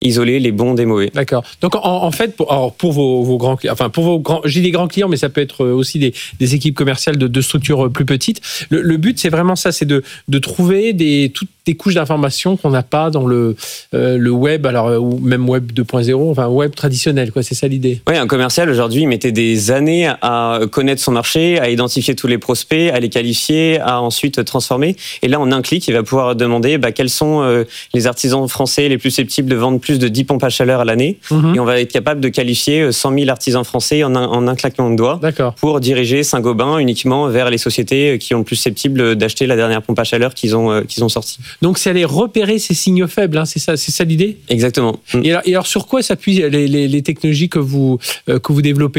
isoler les bons des mauvais. D'accord. Donc en fait, pour vos grands clients, j'ai des grands clients, mais ça peut être aussi des équipes commerciales de structures plus petites. Le but, c'est vraiment ça, c'est de trouver toutes des couches d'informations qu'on n'a pas dans le web, ou même web 2.0, enfin web traditionnel, quoi. C'est ça l'idée. Oui, un commercial aujourd'hui, il mettait des années à connaître son marché, à identifier tous les prospects, à les qualifier, à ensuite transformer. Et là, en un clic, il va pouvoir demander quels sont les artisans français les plus susceptibles de vendre plus de 10 pompes à chaleur à l'année. Et on va être capable de qualifier 100 000 artisans français en un claquement de doigts. D'accord. Pour diriger Saint-Gobain uniquement vers les sociétés qui ont le plus susceptibles d'acheter la dernière pompe à chaleur qu'ils ont sortie. Donc c'est aller repérer ces signaux faibles, hein, c'est ça l'idée ? Exactement. Et alors sur quoi s'appuient les technologies que vous développez ?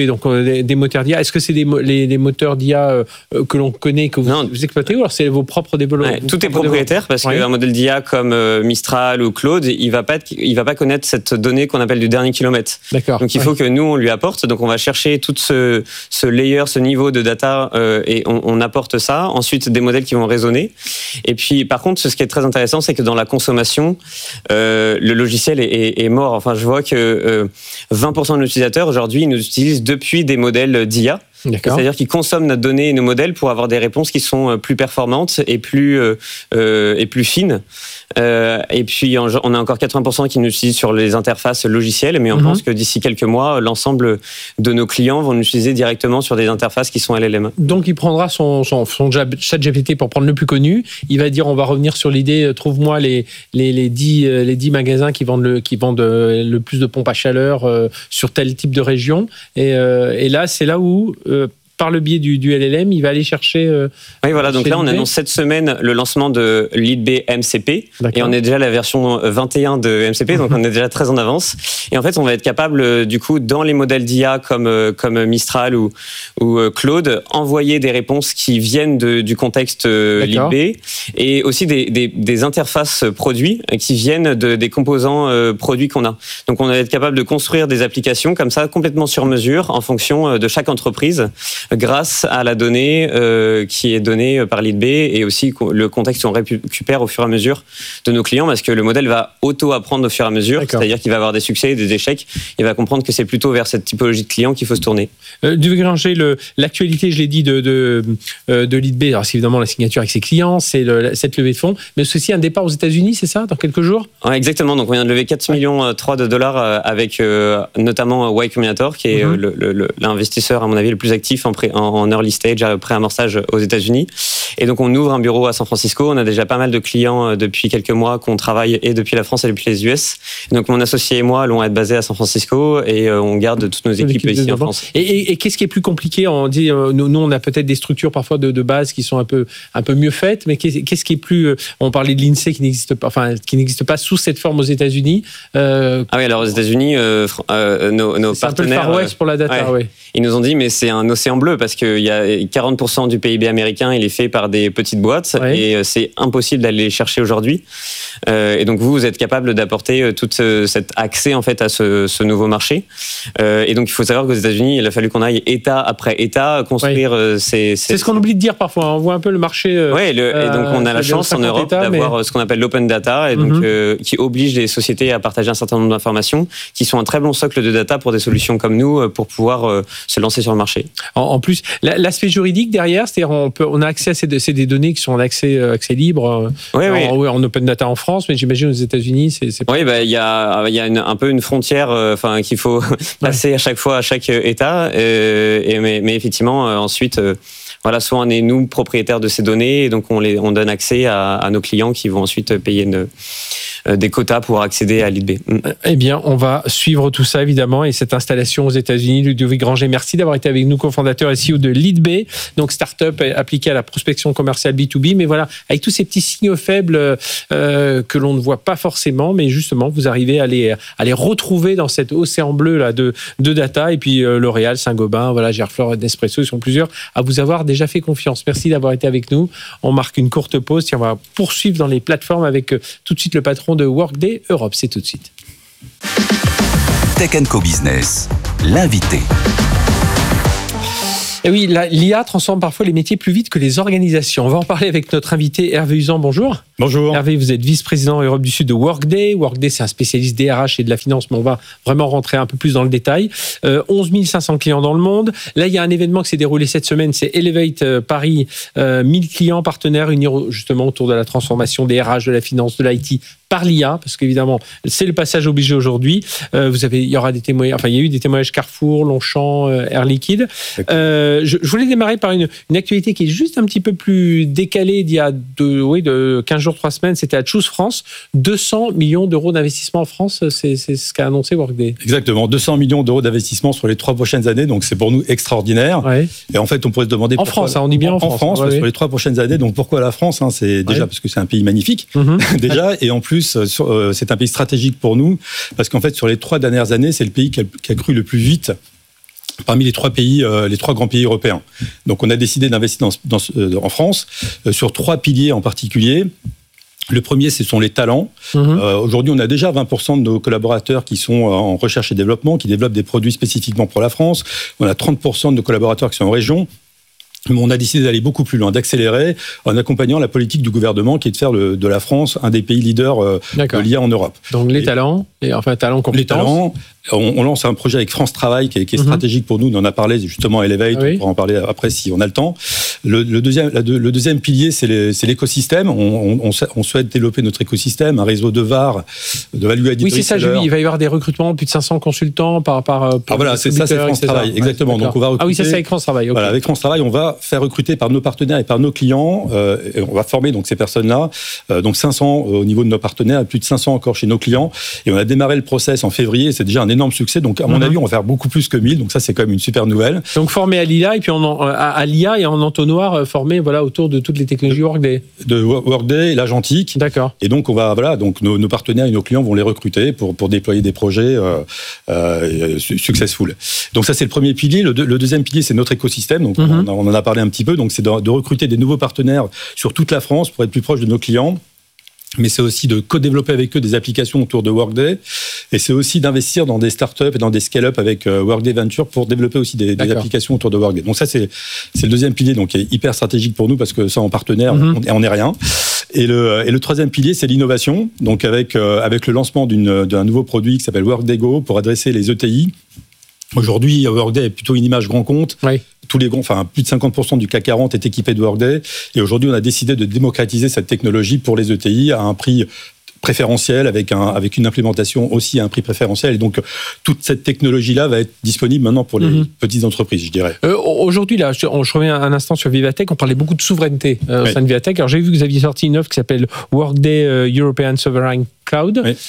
Donc des moteurs d'IA. Est-ce que c'est les moteurs d'IA que l'on connaît, que vous exploitez, ou alors c'est vos propres développements ? Tout est propriétaire parce qu'un modèle d'IA comme Mistral ou Claude, il va pas connaître cette donnée qu'on appelle du dernier kilomètre. D'accord. Donc il faut que nous on lui apporte. Donc on va chercher tout ce layer, ce niveau de data et on apporte ça. Ensuite des modèles qui vont raisonner. Et puis par contre, ce qui est très intéressant, c'est que dans la consommation, le logiciel est mort. Enfin, je vois que 20% de nos utilisateurs aujourd'hui, ils nous utilisent depuis des modèles d'IA. D'accord. C'est-à-dire qu'ils consomment notre donnée et nos modèles pour avoir des réponses qui sont plus performantes et plus fines. Et puis on a encore 80% qui nous utilisent sur les interfaces logicielles, mais on pense que d'ici quelques mois, l'ensemble de nos clients vont nous utiliser directement sur des interfaces qui sont LLM. Donc il prendra son chat GPT pour prendre le plus connu. Il va dire, on va revenir sur l'idée, trouve-moi les 10 magasins qui vendent le plus de pompes à chaleur sur tel type de région. Et là, c'est là où par le biais du LLM, il va aller chercher... oui, voilà. Donc là, on annonce cette semaine le lancement de Leadbay MCP. D'accord. Et on est déjà à la version 21 de MCP, donc on est déjà très en avance. Et en fait, on va être capable, du coup, dans les modèles d'IA comme Mistral ou Claude, envoyer des réponses qui viennent du contexte Leadbay, et aussi des interfaces produits qui viennent des composants produits qu'on a. Donc on va être capable de construire des applications comme ça, complètement sur mesure, en fonction de chaque entreprise, grâce à la donnée qui est donnée par Leadbay et aussi le contexte qu'on récupère au fur et à mesure de nos clients, parce que le modèle va auto-apprendre au fur et à mesure. D'accord. C'est-à-dire qu'il va avoir des succès et des échecs. Il va comprendre que c'est plutôt vers cette typologie de clients qu'il faut se tourner. Duvier Granger, l'actualité, je l'ai dit, de Leadbay, alors c'est évidemment la signature avec ses clients, c'est cette levée de fonds, mais c'est aussi un départ aux États-Unis, c'est ça, dans quelques jours ? Ouais, exactement. Donc on vient de lever 4,3 millions de dollars avec notamment Y Combinator, qui est l'investisseur, à mon avis, le plus actif en early stage, pré-amorçage aux États-Unis. Et donc on ouvre un bureau à San Francisco. On a déjà pas mal de clients depuis quelques mois qu'on travaille et depuis la France et depuis les US. Donc mon associé et moi allons être basés à San Francisco et on garde toutes nos équipes ici en France. Et qu'est-ce qui est plus compliqué ? On dit, nous on a peut-être des structures parfois de base qui sont un peu mieux faites, mais qu'est-ce qui est plus... On parlait de l'INSEE qui n'existe pas sous cette forme aux États-Unis. Ah oui, alors aux États-Unis, nos partenaires... C'est un peu le Far West pour la data, oui. Ils nous ont dit, mais c'est un océan bleu parce qu'il y a 40% du PIB américain, il est fait par des petites boîtes et c'est impossible d'aller les chercher aujourd'hui. Et donc vous êtes capable d'apporter tout cet accès en fait à ce nouveau marché. Et donc il faut savoir qu'aux États-Unis, il a fallu qu'on aille État après État construire C'est ce qu'on oublie de dire parfois. On voit un peu le marché. Et donc on a la chance en Europe d'avoir ce qu'on appelle l'open data, et donc qui oblige les sociétés à partager un certain nombre d'informations qui sont un très bon socle de data pour des solutions comme nous pour pouvoir se lancer sur le marché. En plus, l'aspect juridique derrière, c'est-à-dire on a accès à ces des données qui sont en accès libre en open data en France, mais j'imagine aux États-Unis, c'est pas... Oui, il y a un peu une frontière qu'il faut passer à chaque fois à chaque État, mais effectivement ensuite soit on est nous propriétaires de ces données et donc on donne accès à nos clients qui vont ensuite payer des quotas pour accéder à Leadbay. Eh bien, on va suivre tout ça évidemment et cette installation aux États-Unis. Ludovic Granger, merci d'avoir été avec nous, cofondateur et CEO de Leadbay, donc start-up appliquée à la prospection commerciale B2B, mais voilà, avec tous ces petits signaux faibles que l'on ne voit pas forcément, mais justement, vous arrivez à les retrouver dans cet océan bleu là de data. Et puis L'Oréal, Saint-Gobain, Gerflor, Nespresso, ils sont plusieurs à vous avoir déjà fait confiance. Merci d'avoir été avec nous. On marque une courte pause. On va poursuivre dans les plateformes avec tout de suite le patron de Workday Europe. C'est tout de suite. Tech & Co Business, l'invité. Et oui, l'IA transforme parfois les métiers plus vite que les organisations. On va en parler avec notre invité Hervé Uzan. Bonjour. Bonjour. Hervé, vous êtes vice-président Europe du Sud de Workday. Workday, c'est un spécialiste des RH et de la finance, mais on va vraiment rentrer un peu plus dans le détail. 11 500 clients dans le monde. Là, il y a un événement qui s'est déroulé cette semaine, c'est Elevate Paris. 1000 clients partenaires unis justement autour de la transformation des RH, de la finance, de l'IT par l'IA, parce qu'évidemment, c'est le passage obligé aujourd'hui. Il y aura des témoignages, enfin, il y a eu des témoignages Carrefour, Longchamp, Air Liquide. Je voulais démarrer par une actualité qui est juste un petit peu plus décalée d'il y a de 15 jours, 3 semaines. C'était à Choose France. 200 millions d'euros d'investissement en France, c'est ce qu'a annoncé Workday. Exactement, 200 millions d'euros d'investissement sur les 3 prochaines années, donc c'est pour nous extraordinaire. Ouais. Et en fait, on pourrait se demander... En France, on dit bien en France. Ouais, sur les 3 prochaines années, donc pourquoi la France, c'est déjà parce que c'est un pays magnifique, déjà, et en plus, c'est un pays stratégique pour nous, parce qu'en fait, sur les 3 dernières années, c'est le pays qui a cru le plus vite parmi les 3 pays, les 3 grands pays européens. Donc, on a décidé d'investir en France sur 3 piliers en particulier. Le premier, ce sont les talents. Aujourd'hui, on a déjà 20% de nos collaborateurs qui sont en recherche et développement, qui développent des produits spécifiquement pour la France. On a 30% de nos collaborateurs qui sont en région. Mais on a décidé d'aller beaucoup plus loin, d'accélérer en accompagnant la politique du gouvernement qui est de faire de la France un des pays leaders de l'IA en Europe. Donc les talents, talents compétences. Les talents, on lance un projet avec France Travail qui est stratégique pour nous. On en a parlé justement à Elevate, on pourra en parler après si on a le temps. Le deuxième pilier, c'est l'écosystème. On souhaite développer notre écosystème, un réseau de VAR, de value added. Oui, c'est ça, il va y avoir des recrutements, plus de 500 consultants voilà, c'est France Travail, exactement. Donc on va recruter, ça c'est avec France Travail. Okay. Voilà, avec France Travail, on va faire recruter par nos partenaires et par nos clients, et on va former donc ces personnes-là, donc 500 au niveau de nos partenaires, et plus de 500 encore chez nos clients, et on a démarré le process en février, c'est déjà un énorme succès, donc à mon avis on va faire beaucoup plus que 1000, donc ça c'est quand même une super nouvelle. Donc formé à l'IA, et puis à l'IA et en entonnoir formé autour de toutes les technologies Workday. De Workday et l'agentique. D'accord. Et donc donc nos partenaires et nos clients vont les recruter pour déployer des projets successful. Donc ça c'est le premier pilier. Le deuxième pilier c'est notre écosystème, donc on en a parlé un petit peu, donc c'est de recruter des nouveaux partenaires sur toute la France pour être plus proche de nos clients. Mais c'est aussi de co-développer avec eux des applications autour de Workday. Et c'est aussi d'investir dans des startups et dans des scale-up avec Workday Venture pour développer aussi des applications autour de Workday. Donc ça, c'est le deuxième pilier, donc qui est hyper stratégique pour nous parce que ça, en partenaire, on n'est rien. Et le troisième pilier, c'est l'innovation. Donc avec le lancement d'un nouveau produit qui s'appelle Workday Go pour adresser les ETI. Aujourd'hui, Workday est plutôt une image grand compte. Oui. Plus de 50% du CAC 40 est équipé de Workday. Et aujourd'hui, on a décidé de démocratiser cette technologie pour les ETI à un prix préférentiel, avec une implémentation aussi à un prix préférentiel. Et donc, toute cette technologie-là va être disponible maintenant pour les petites entreprises, je dirais. Aujourd'hui, là, je reviens un instant sur Vivatech. On parlait beaucoup de souveraineté au sein de Vivatech. Alors, j'ai vu que vous aviez sorti une offre qui s'appelle Workday European Sovereign Cloud. Oui.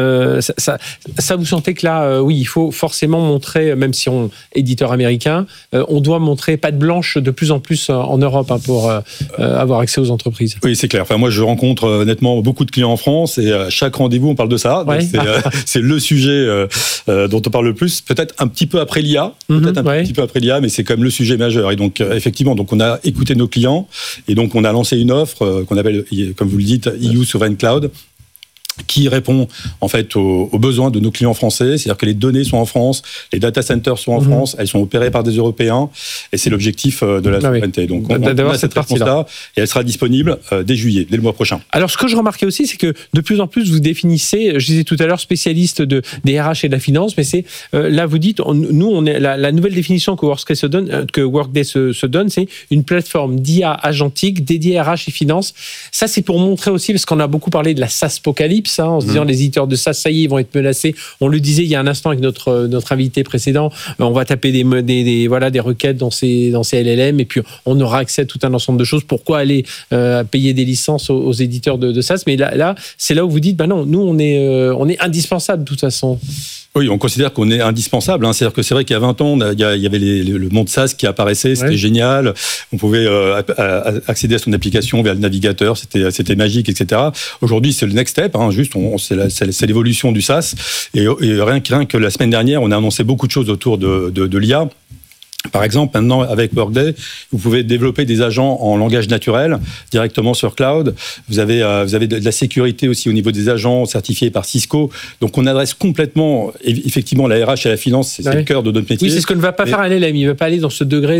Ça, vous sentez que là, oui, il faut forcément montrer, même si on est éditeur américain, on doit montrer patte blanche de plus en plus en Europe pour avoir accès aux entreprises. Oui, c'est clair. Enfin, moi, je rencontre honnêtement beaucoup de clients en France et à chaque rendez-vous, on parle de ça. Ouais. C'est le sujet dont on parle le plus. Peut-être un petit peu après l'IA, petit peu après l'IA, mais c'est quand même le sujet majeur. Et donc, effectivement, on a écouté nos clients et donc on a lancé une offre qu'on appelle, comme vous le dites, EU Sovereign Cloud, qui répond en fait aux besoins de nos clients français, c'est-à-dire que les données sont en France, les data centers sont en France, elles sont opérées par des Européens, et c'est l'objectif de la souveraineté. Donc on a cette réponse-là, et elle sera disponible dès juillet, dès le mois prochain. Alors ce que je remarquais aussi, c'est que de plus en plus vous définissez, je disais tout à l'heure, spécialiste des RH et de la finance, mais c'est là vous dites, nous on est la nouvelle définition que Workday se donne, c'est une plateforme d'IA agentique dédiée à RH et finance. Ça c'est pour montrer aussi, parce qu'on a beaucoup parlé de la SaaSpocalypse, en se disant les éditeurs de SaaS, ça y est, ils vont être menacés. On le disait il y a un instant avec notre invité précédent, on va taper des requêtes dans ces LLM et puis on aura accès à tout un ensemble de choses. Pourquoi aller payer des licences aux éditeurs de SaaS? Mais là, c'est là où vous dites, non, nous on est indispensable de toute façon. Oui, on considère qu'on est indispensable. C'est-à-dire que c'est vrai qu'il y a 20 ans, il y avait le monde SaaS qui apparaissait, c'était génial. On pouvait accéder à son application via le navigateur, c'était magique, etc. Aujourd'hui, c'est le next step. C'est l'évolution du SaaS. Et rien que la semaine dernière, on a annoncé beaucoup de choses autour de l'IA. Par exemple, maintenant, avec Workday, vous pouvez développer des agents en langage naturel directement sur cloud. Vous avez de la sécurité aussi au niveau des agents certifiés par Cisco. Donc, on adresse complètement, effectivement, la RH et la finance, c'est le cœur de notre métier. Oui, c'est ce que ne va pas faire un LLM. Il ne va pas aller dans ce degré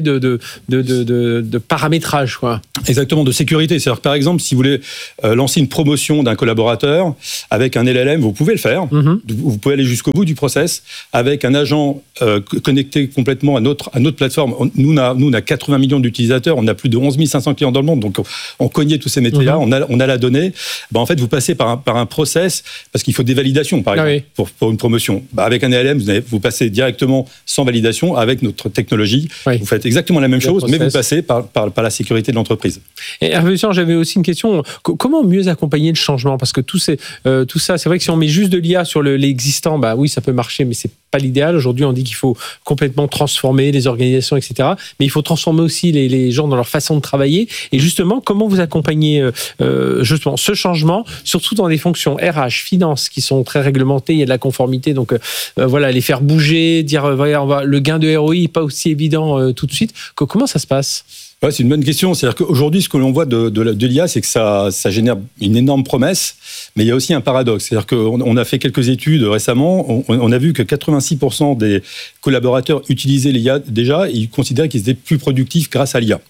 de paramétrage, quoi. Exactement, de sécurité. C'est-à-dire que, par exemple, si vous voulez lancer une promotion d'un collaborateur avec un LLM, vous pouvez le faire. Vous pouvez aller jusqu'au bout du process avec un agent connecté complètement à notre plateforme. Nous, on a 80 millions d'utilisateurs, on a plus de 11 500 clients dans le monde, donc on connaît tous ces métiers-là, on a la donnée. En fait, vous passez par un process, parce qu'il faut des validations, par exemple, pour une promotion. Avec un LLM, vous passez directement sans validation avec notre technologie. Vous faites exactement la même chose, mais vous passez par la sécurité de l'entreprise. Et Hervé, j'avais aussi une question. Comment mieux accompagner le changement ? Parce que tout ça, c'est vrai que si on met juste de l'IA sur l'existant, oui, ça peut marcher, mais c'est pas l'idéal. Aujourd'hui, on dit qu'il faut complètement transformer les organisations, etc. Mais il faut transformer aussi les gens dans leur façon de travailler. Et justement, comment vous accompagnez justement ce changement, surtout dans des fonctions RH, finance, qui sont très réglementées, il y a de la conformité, donc les faire bouger, dire le gain de ROI n'est pas aussi évident tout de suite. Comment ça se passe ? Ouais, c'est une bonne question. C'est-à-dire qu'aujourd'hui, ce que l'on voit de l'IA, c'est que ça génère une énorme promesse, mais il y a aussi un paradoxe. C'est-à-dire qu'on a fait quelques études récemment, on a vu que 86% des collaborateurs utilisaient l'IA déjà, et ils considéraient qu'ils étaient plus productifs grâce à l'IA.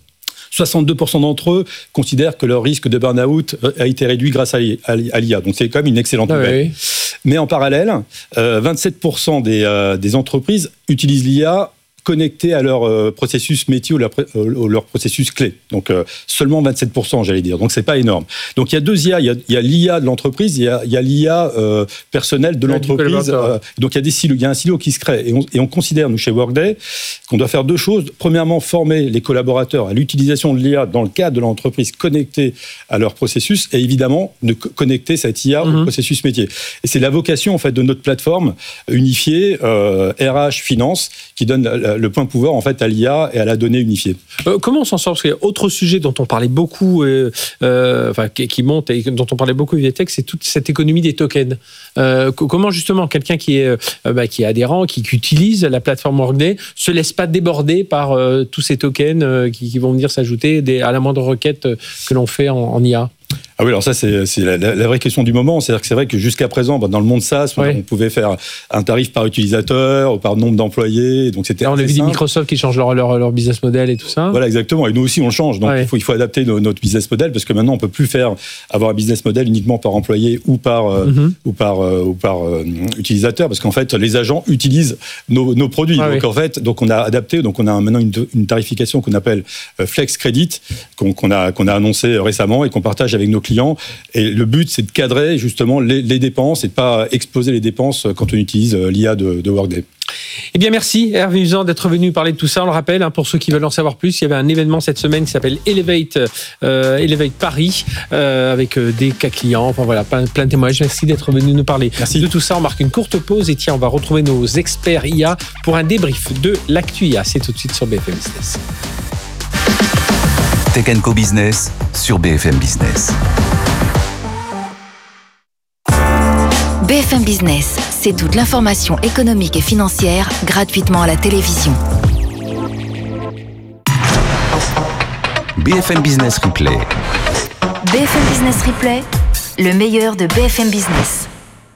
62% d'entre eux considèrent que leur risque de burn-out a été réduit grâce à l'IA. Donc c'est quand même une excellente nouvelle. Mais en parallèle, 27% des entreprises utilisent l'IA connectés à leur processus métier ou leur processus clé. Donc, seulement 27%, j'allais dire. Donc, c'est pas énorme. Donc, il y a deux IA. Il y a l'IA de l'entreprise, il y a l'IA personnelle de l'entreprise. Donc, il y a un silo qui se crée. Et on considère, nous, chez Workday, qu'on doit faire deux choses. Premièrement, former les collaborateurs à l'utilisation de l'IA dans le cadre de l'entreprise connectée à leur processus et évidemment, de connecter cette IA au processus métier. Et c'est la vocation, en fait, de notre plateforme unifiée, RH Finance, qui donne le point pouvoir en fait à l'IA et à la donnée unifiée. Comment on s'en sort ? Parce qu'il y a autre sujet dont on parlait beaucoup, qui monte et dont on parlait beaucoup Vietech, c'est toute cette économie des tokens. Comment justement quelqu'un qui est adhérent, qui utilise la plateforme Workday, se laisse pas déborder par tous ces tokens qui vont venir s'ajouter à la moindre requête que l'on fait en IA ? Ah oui, alors ça, c'est la vraie question du moment. C'est-à-dire que c'est vrai que jusqu'à présent, dans le monde SaaS, on pouvait faire un tarif par utilisateur ou par nombre d'employés. Donc c'était. On a vu des Microsoft qui changent leur business model et tout ça. Voilà, exactement. Et nous aussi, on le change. Donc il faut adapter notre business model parce que maintenant, on peut plus avoir un business model uniquement par employé ou par utilisateur, parce qu'en fait, les agents utilisent nos produits. Donc on a adapté. Donc on a maintenant une tarification qu'on appelle Flex Credit, qu'on a annoncé récemment et qu'on partage avec nos clients. Et le but, c'est de cadrer justement les dépenses et de ne pas exploser les dépenses quand on utilise l'IA de Workday. Eh bien, merci Hervé Usan d'être venu parler de tout ça. On le rappelle, pour ceux qui veulent en savoir plus, il y avait un événement cette semaine qui s'appelle Elevate Paris, avec des cas clients. Enfin voilà, plein de témoignages. Merci d'être venu nous parler de tout ça. On marque une courte pause et on va retrouver nos experts IA pour un débrief de l'actu IA. C'est tout de suite sur BFM Business. Tech & Co Business sur BFM Business. BFM Business, c'est toute l'information économique et financière gratuitement à la télévision. BFM Business Replay. BFM Business Replay, le meilleur de BFM Business.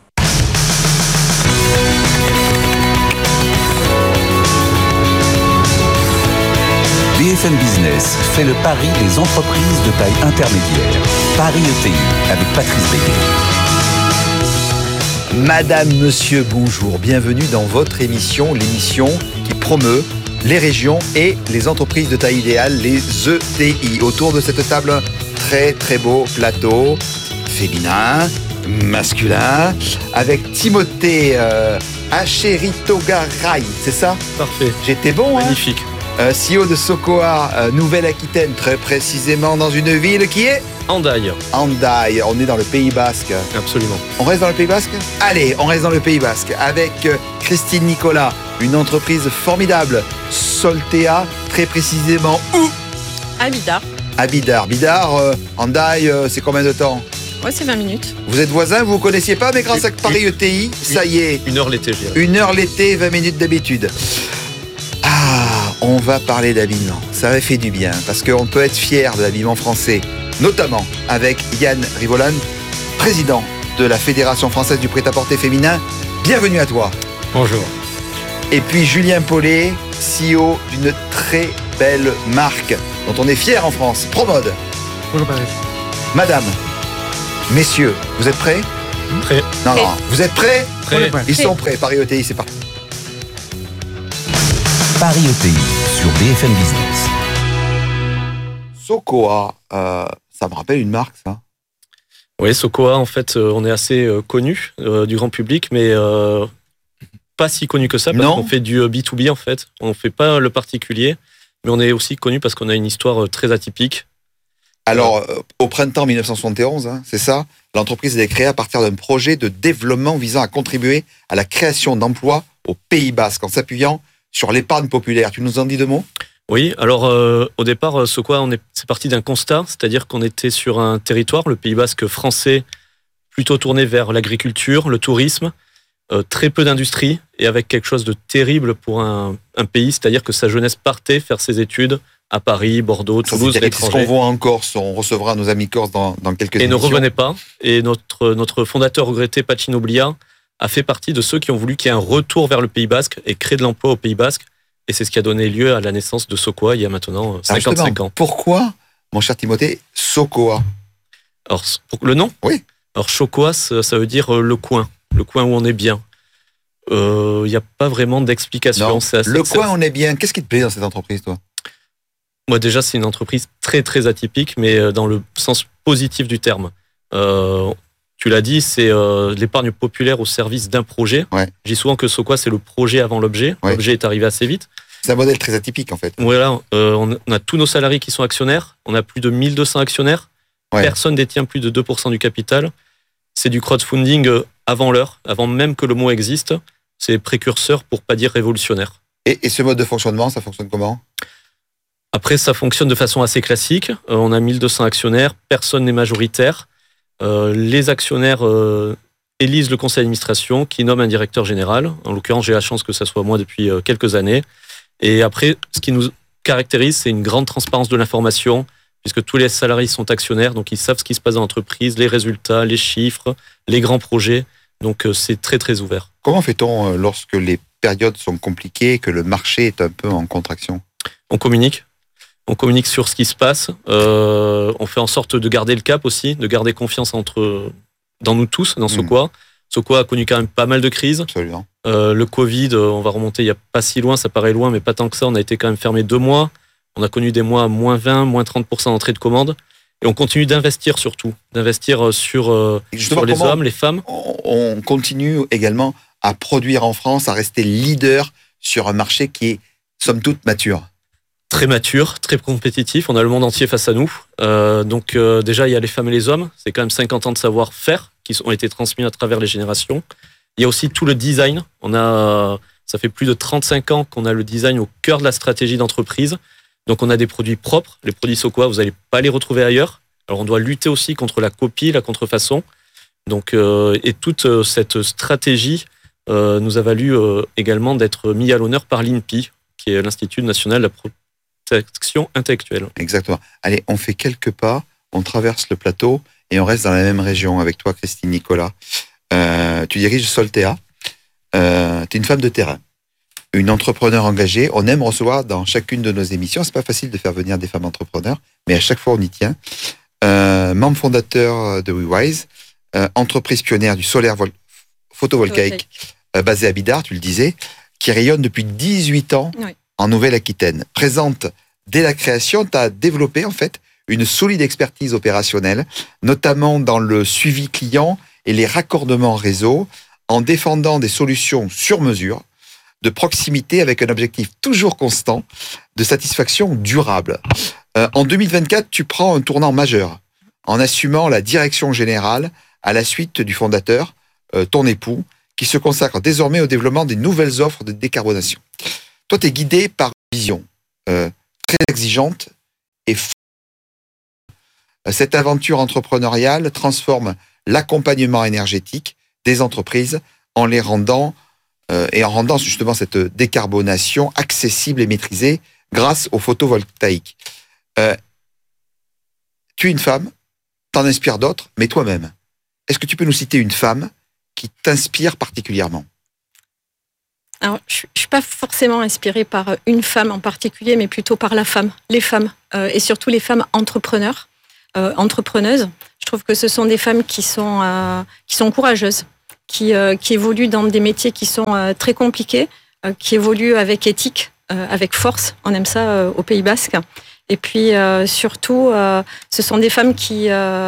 BFM Business fait le pari des entreprises de taille intermédiaire. Paris ETI avec Patrice Béguet. Madame, monsieur, bonjour. Bienvenue dans votre émission, l'émission qui promeut les régions et les entreprises de taille idéale, les ETI. Autour de cette table, un très très beau plateau féminin, masculin, avec Timothée Acheritogaray, c'est ça ? Parfait. J'étais bon, magnifique. CEO de Sokoa, Nouvelle-Aquitaine, très précisément dans une ville qui est Hendaye. Hendaye, on est dans le Pays Basque. Absolument. On reste dans le Pays Basque ? Allez, on reste dans le Pays Basque avec Christine Nicolas, une entreprise formidable, Soltea, très précisément où ? À Bidart. Bidart, Hendaye, c'est combien de temps ? Ouais, c'est 20 minutes. Vous êtes voisins, vous ne connaissiez pas, mais grâce à Paris ETI, ça y est. 1 heure l'été, je dirais. 1 heure l'été, 20 minutes d'habitude. on va parler d'habillement. Ça fait du bien, parce qu'on peut être fier de l'habillement français, notamment avec Yann Rivolan, président de la Fédération française du prêt-à-porter féminin. Bienvenue à toi. Bonjour. Et puis Julien Paulet, CEO d'une très belle marque dont on est fier en France, Promode. Bonjour Paris. Madame, messieurs, vous êtes prêts? Prêt. Non, vous êtes prêts? Prêt. Ils sont prêts. Paris ETI, c'est parti. Paris ETI sur BFM Business. Sokoa, ça me rappelle une marque, ça. Oui, Sokoa, en fait, on est assez connu du grand public, mais pas si connu que ça, parce qu'on fait du B2B, en fait. On ne fait pas le particulier, mais on est aussi connu parce qu'on a une histoire très atypique. Alors, au printemps 1971, c'est ça, l'entreprise a été créée à partir d'un projet de développement visant à contribuer à la création d'emplois au Pays Basque, en s'appuyant sur l'épargne populaire. Tu nous en dis deux mots? Oui, alors au départ, Sokoa, c'est parti d'un constat, c'est-à-dire qu'on était sur un territoire, le Pays Basque français, plutôt tourné vers l'agriculture, le tourisme, très peu d'industrie, et avec quelque chose de terrible pour un pays, c'est-à-dire que sa jeunesse partait faire ses études à Paris, Bordeaux, Toulouse, l'étranger. C'est ce qu'on voit en Corse, on recevra nos amis corses dans quelques émissions. Et ne revenait pas, et notre fondateur regretté, Pacino Blia, a fait partie de ceux qui ont voulu qu'il y ait un retour vers le Pays Basque et créer de l'emploi au Pays Basque. Et c'est ce qui a donné lieu à la naissance de Sokoa il y a maintenant 55 ans. Pourquoi, mon cher Timothée, Sokoa? Alors, le nom? Oui. Alors, Sokoa, ça veut dire le coin où on est bien. Il n'y a pas vraiment d'explication. Le coin où on est bien. Qu'est-ce qui te plaît dans cette entreprise, toi? Moi, déjà, c'est une entreprise très, très atypique, mais dans le sens positif du terme. Tu l'as dit, c'est l'épargne populaire au service d'un projet. Ouais. Je dis souvent que Sokoa, c'est le projet avant l'objet. Ouais. L'objet est arrivé assez vite. C'est un modèle très atypique, en fait. Voilà, on a tous nos salariés qui sont actionnaires. On a plus de 1200 actionnaires. Ouais. Personne détient plus de 2% du capital. C'est du crowdfunding avant l'heure, avant même que le mot existe. C'est précurseur, pour pas dire révolutionnaire. Et ce mode de fonctionnement, ça fonctionne comment? Après, ça fonctionne de façon assez classique. On a 1200 actionnaires, personne n'est majoritaire. Les actionnaires élisent le conseil d'administration qui nomme un directeur général. En l'occurrence, j'ai la chance que ça soit moi depuis quelques années. Et après, ce qui nous caractérise, c'est une grande transparence de l'information, puisque tous les salariés sont actionnaires, donc ils savent ce qui se passe dans l'entreprise, les résultats, les chiffres, les grands projets. Donc c'est très très ouvert. Comment fait-on lorsque les périodes sont compliquées, que le marché est un peu en contraction? On communique. On communique sur ce qui se passe. On fait en sorte de garder le cap aussi, de garder confiance dans nous tous, dans Sokoa. Sokoa a connu quand même pas mal de crises. Absolument. Le Covid, on va remonter il n'y a pas si loin, ça paraît loin, mais pas tant que ça. On a été quand même fermé 2 mois. On a connu des mois à moins 20, moins 30% d'entrée de commandes. Et on continue d'investir surtout. D'investir sur les hommes, les femmes. On continue également à produire en France, à rester leader sur un marché qui est, somme toute, mature. Très mature, très compétitif. On a le monde entier face à nous. Donc déjà, il y a les femmes et les hommes. C'est quand même 50 ans de savoir-faire qui ont été transmis à travers les générations. Il y a aussi tout le design. Ça fait plus de 35 ans qu'on a le design au cœur de la stratégie d'entreprise. Donc on a des produits propres. Les produits Sokoa, vous n'allez pas les retrouver ailleurs. Alors on doit lutter aussi contre la copie, la contrefaçon. Donc, et toute cette stratégie nous a valu également d'être mis à l'honneur par l'INPI, qui est l'Institut national de la protection intellectuelle. Exactement. Allez, on fait quelques pas, on traverse le plateau et on reste dans la même région avec toi, Christine Nicolas. Tu diriges Soltea. Tu es une femme de terrain, une entrepreneur engagée. On aime recevoir dans chacune de nos émissions. C'est pas facile de faire venir des femmes entrepreneurs, mais à chaque fois on y tient. Membre fondateur de WeWise, entreprise pionnière du solaire photovoltaïque basée à Bidart, tu le disais, qui rayonne depuis 18 ans en Nouvelle-Aquitaine. Présente dès la création, tu as développé en fait une solide expertise opérationnelle, notamment dans le suivi client et les raccordements réseau, en défendant des solutions sur mesure, de proximité avec un objectif toujours constant de satisfaction durable. En 2024, tu prends un tournant majeur en assumant la direction générale à la suite du fondateur, ton époux, qui se consacre désormais au développement des nouvelles offres de décarbonation. Toi, tu es guidé par une vision très exigeante et forte. Cette aventure entrepreneuriale transforme l'accompagnement énergétique des entreprises en rendant justement cette décarbonation accessible et maîtrisée grâce au photovoltaïque. Tu es une femme, t'en inspires d'autres, mais toi-même, est-ce que tu peux nous citer une femme qui t'inspire particulièrement ? Alors, je ne suis pas forcément inspirée par une femme en particulier, mais plutôt par les femmes, et surtout les femmes entrepreneuses. Je trouve que ce sont des femmes qui sont courageuses, qui évoluent dans des métiers qui sont très compliqués, qui évoluent avec éthique, avec force. On aime ça au Pays Basque. Et puis surtout, ce sont des femmes qui...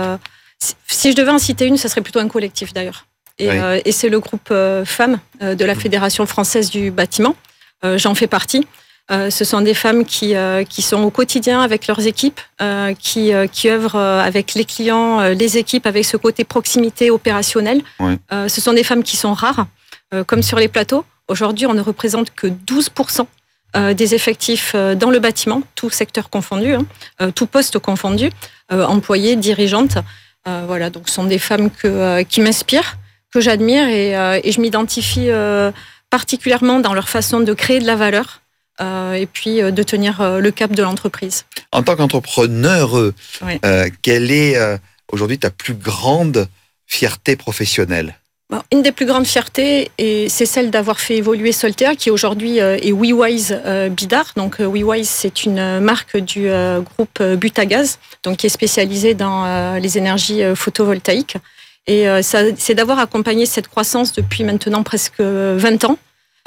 si je devais en citer une, ce serait plutôt un collectif d'ailleurs. Et c'est le groupe femmes de la Fédération française du bâtiment. J'en fais partie. Ce sont des femmes qui sont au quotidien avec leurs équipes, qui œuvrent avec les clients, les équipes, avec ce côté proximité opérationnelle. Ouais. Ce sont des femmes qui sont rares, comme sur les plateaux. Aujourd'hui, on ne représente que 12% des effectifs dans le bâtiment, tout secteur confondu, tout poste confondu, employées, dirigeantes. Voilà, donc ce sont des femmes qui m'inspirent, que j'admire et je m'identifie particulièrement dans leur façon de créer de la valeur et puis de tenir le cap de l'entreprise. En tant qu'entrepreneur, quelle est aujourd'hui ta plus grande fierté professionnelle ? Une des plus grandes fiertés, c'est celle d'avoir fait évoluer Soltea, qui aujourd'hui est WeWise Bidart. Donc WeWise, c'est une marque du groupe Butagaz, donc qui est spécialisée dans les énergies photovoltaïques. Et c'est d'avoir accompagné cette croissance depuis maintenant presque 20 ans,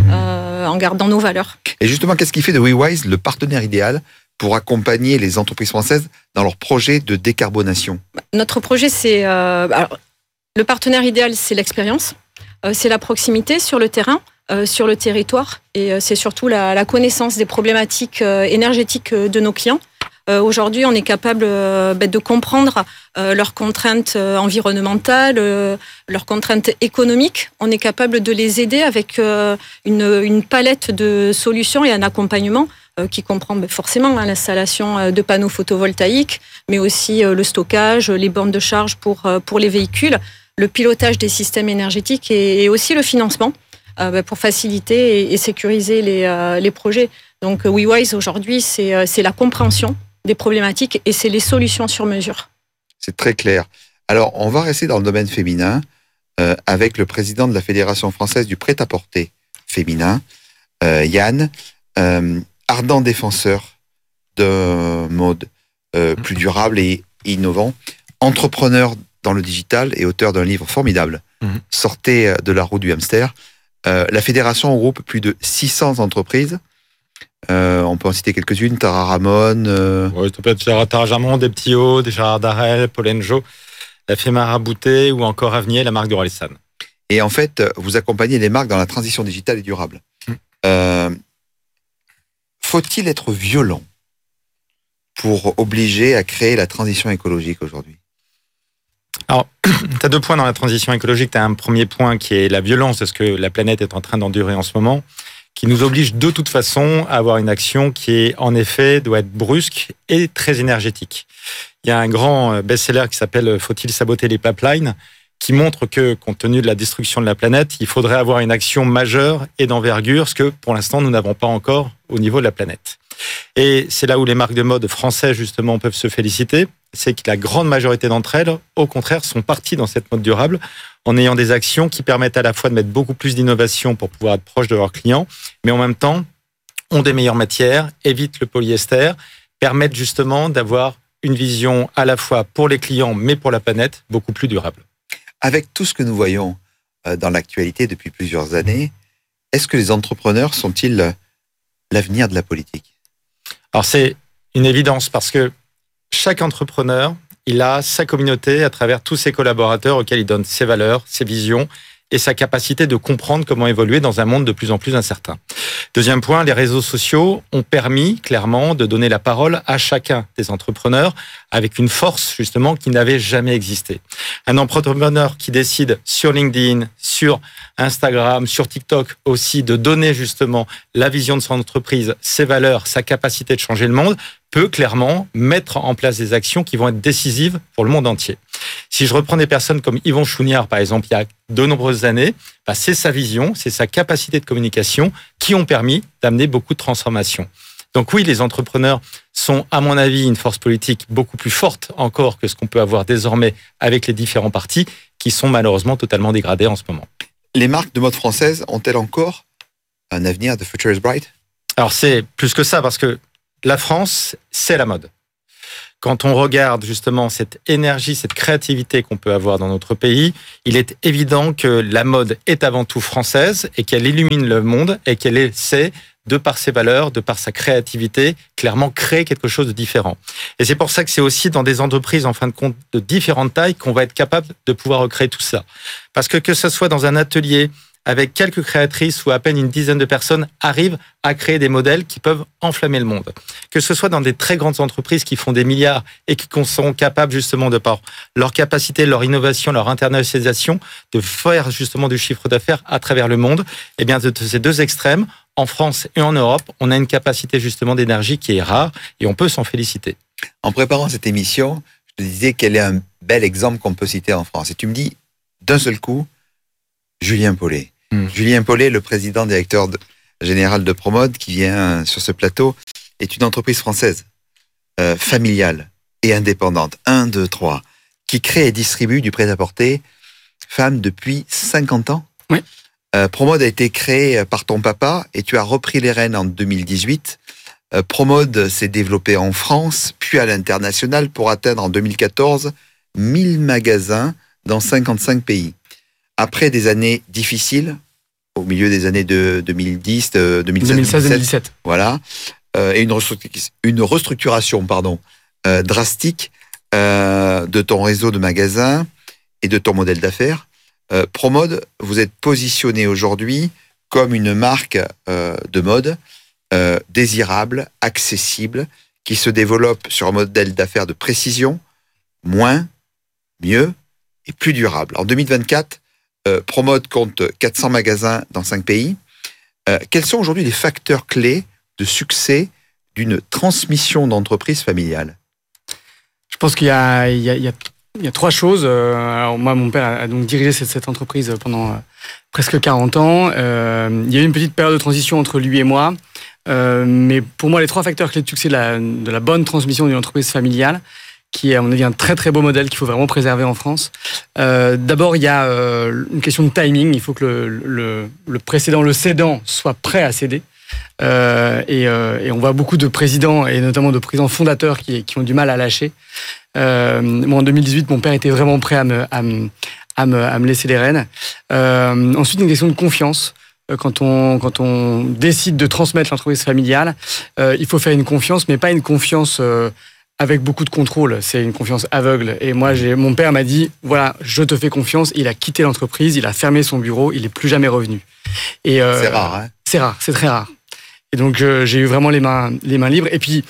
en gardant nos valeurs. Et justement, qu'est-ce qui fait de WeWise le partenaire idéal pour accompagner les entreprises françaises dans leurs projets de décarbonation ? Notre projet, c'est... le partenaire idéal, c'est l'expérience, c'est la proximité sur le terrain, sur le territoire, et c'est surtout la connaissance des problématiques énergétiques de nos clients. Aujourd'hui, on est capable de comprendre leurs contraintes environnementales, leurs contraintes économiques. On est capable de les aider avec une palette de solutions et un accompagnement qui comprend forcément l'installation de panneaux photovoltaïques, mais aussi le stockage, les bornes de charge pour les véhicules, le pilotage des systèmes énergétiques et aussi le financement pour faciliter et sécuriser les projets. Donc WeWise aujourd'hui, c'est la compréhension des problématiques et c'est les solutions sur mesure. C'est très clair. Alors, on va rester dans le domaine féminin avec le président de la Fédération française du prêt-à-porter féminin, Yann, ardent défenseur d'un mode plus durable et innovant, entrepreneur dans le digital et auteur d'un livre formidable, Sortez de la roue du hamster. La fédération regroupe plus de 600 entreprises. On peut en citer quelques-unes, Tara Ramon. Oui, ça peut être Tara Ramon, des petits hauts, des Gérard Darel, Polenjo, la Fémara Boutet ou encore Avenir, la marque de Orelsan. Et en fait, vous accompagnez les marques dans la transition digitale et durable. Faut-il être violent pour obliger à créer la transition écologique aujourd'hui ? Alors, tu as 2 points dans la transition écologique. Tu as un premier point qui est la violence de ce que la planète est en train d'endurer en ce moment, qui nous oblige de toute façon à avoir une action qui est, en effet, doit être brusque et très énergétique. Il y a un grand best-seller qui s'appelle « Faut-il saboter les pipelines ?» qui montre que, compte tenu de la destruction de la planète, il faudrait avoir une action majeure et d'envergure, ce que, pour l'instant, nous n'avons pas encore au niveau de la planète. Et c'est là où les marques de mode françaises, justement, peuvent se féliciter. C'est que la grande majorité d'entre elles, au contraire, sont parties dans cette mode durable en ayant des actions qui permettent à la fois de mettre beaucoup plus d'innovation pour pouvoir être proche de leurs clients, mais en même temps, ont des meilleures matières, évitent le polyester, permettent justement d'avoir une vision à la fois pour les clients, mais pour la planète, beaucoup plus durable. Avec tout ce que nous voyons dans l'actualité depuis plusieurs années, est-ce que les entrepreneurs sont-ils l'avenir de la politique ? Alors c'est une évidence parce que chaque entrepreneur, il a sa communauté à travers tous ses collaborateurs auxquels il donne ses valeurs, ses visions et sa capacité de comprendre comment évoluer dans un monde de plus en plus incertain. Deuxième point, les réseaux sociaux ont permis clairement de donner la parole à chacun des entrepreneurs avec une force justement qui n'avait jamais existé. Un entrepreneur qui décide sur LinkedIn, sur Instagram, sur TikTok aussi de donner justement la vision de son entreprise, ses valeurs, sa capacité de changer le monde, peut clairement mettre en place des actions qui vont être décisives pour le monde entier. Si je reprends des personnes comme Yvon Chouinard, par exemple, il y a de nombreuses années, c'est sa vision, c'est sa capacité de communication qui ont permis d'amener beaucoup de transformations. Donc oui, les entrepreneurs sont, à mon avis, une force politique beaucoup plus forte encore que ce qu'on peut avoir désormais avec les différents partis qui sont malheureusement totalement dégradés en ce moment. Les marques de mode françaises ont-elles encore un avenir? The future is bright? Alors c'est plus que ça, parce que la France, c'est la mode. Quand on regarde justement cette énergie, cette créativité qu'on peut avoir dans notre pays, il est évident que la mode est avant tout française et qu'elle illumine le monde et qu'elle essaie, de par ses valeurs, de par sa créativité, clairement créer quelque chose de différent. Et c'est pour ça que c'est aussi dans des entreprises, en fin de compte, de différentes tailles qu'on va être capable de pouvoir recréer tout ça. Parce que ce soit dans un atelier avec quelques créatrices ou à peine une dizaine de personnes, arrivent à créer des modèles qui peuvent enflammer le monde. Que ce soit dans des très grandes entreprises qui font des milliards et qui sont capables justement de par leur capacité, leur innovation, leur internationalisation, de faire justement du chiffre d'affaires à travers le monde, et bien de ces deux extrêmes, en France et en Europe, on a une capacité justement d'énergie qui est rare et on peut s'en féliciter. En préparant cette émission, je te disais quel est un bel exemple qu'on peut citer en France. Et tu me dis, d'un seul coup, Julien Paulet. Julien Paulet, le président directeur général de Promode, qui vient sur ce plateau, est une entreprise française, familiale et indépendante, 1, 2, 3, qui crée et distribue du prêt-à-porter femmes depuis 50 ans. Oui. Promode a été créé par ton papa et tu as repris les rênes en 2018. Promode s'est développé en France, puis à l'international pour atteindre en 2014 1000 magasins dans 55 pays. Après des années difficiles, au milieu des années de 2010, 2016-2017, voilà, et une restructuration drastique de ton réseau de magasins et de ton modèle d'affaires, Promode, vous êtes positionné aujourd'hui comme une marque de mode désirable, accessible, qui se développe sur un modèle d'affaires de précision, moins, mieux et plus durable. En 2024, Promode compte 400 magasins dans 5 pays. Quels sont aujourd'hui les facteurs clés de succès d'une transmission d'entreprise familiale? Je pense qu'il y a 3 choses. Alors moi, mon père a donc dirigé cette entreprise pendant presque 40 ans. Il y a eu une petite période de transition entre lui et moi. Mais pour moi, les 3 facteurs clés de succès de la bonne transmission d'une entreprise familiale, qui est à mon avis un très très beau modèle qu'il faut vraiment préserver en France. D'abord, il y a une question de timing. Il faut que le précédent, le cédant, soit prêt à céder. Et on voit beaucoup de présidents, et notamment de présidents fondateurs, qui ont du mal à lâcher. Moi, en 2018, mon père était vraiment prêt à me laisser les rênes. Ensuite, une question de confiance. Quand on décide de transmettre l'entreprise familiale, il faut faire une confiance, mais pas une confiance avec beaucoup de contrôle. C'est une confiance aveugle. Et moi, mon père m'a dit, voilà, je te fais confiance. Il a quitté l'entreprise, il a fermé son bureau, il n'est plus jamais revenu. Et c'est rare, hein? C'est rare, c'est très rare. Et donc, j'ai eu vraiment les mains libres. Et puis,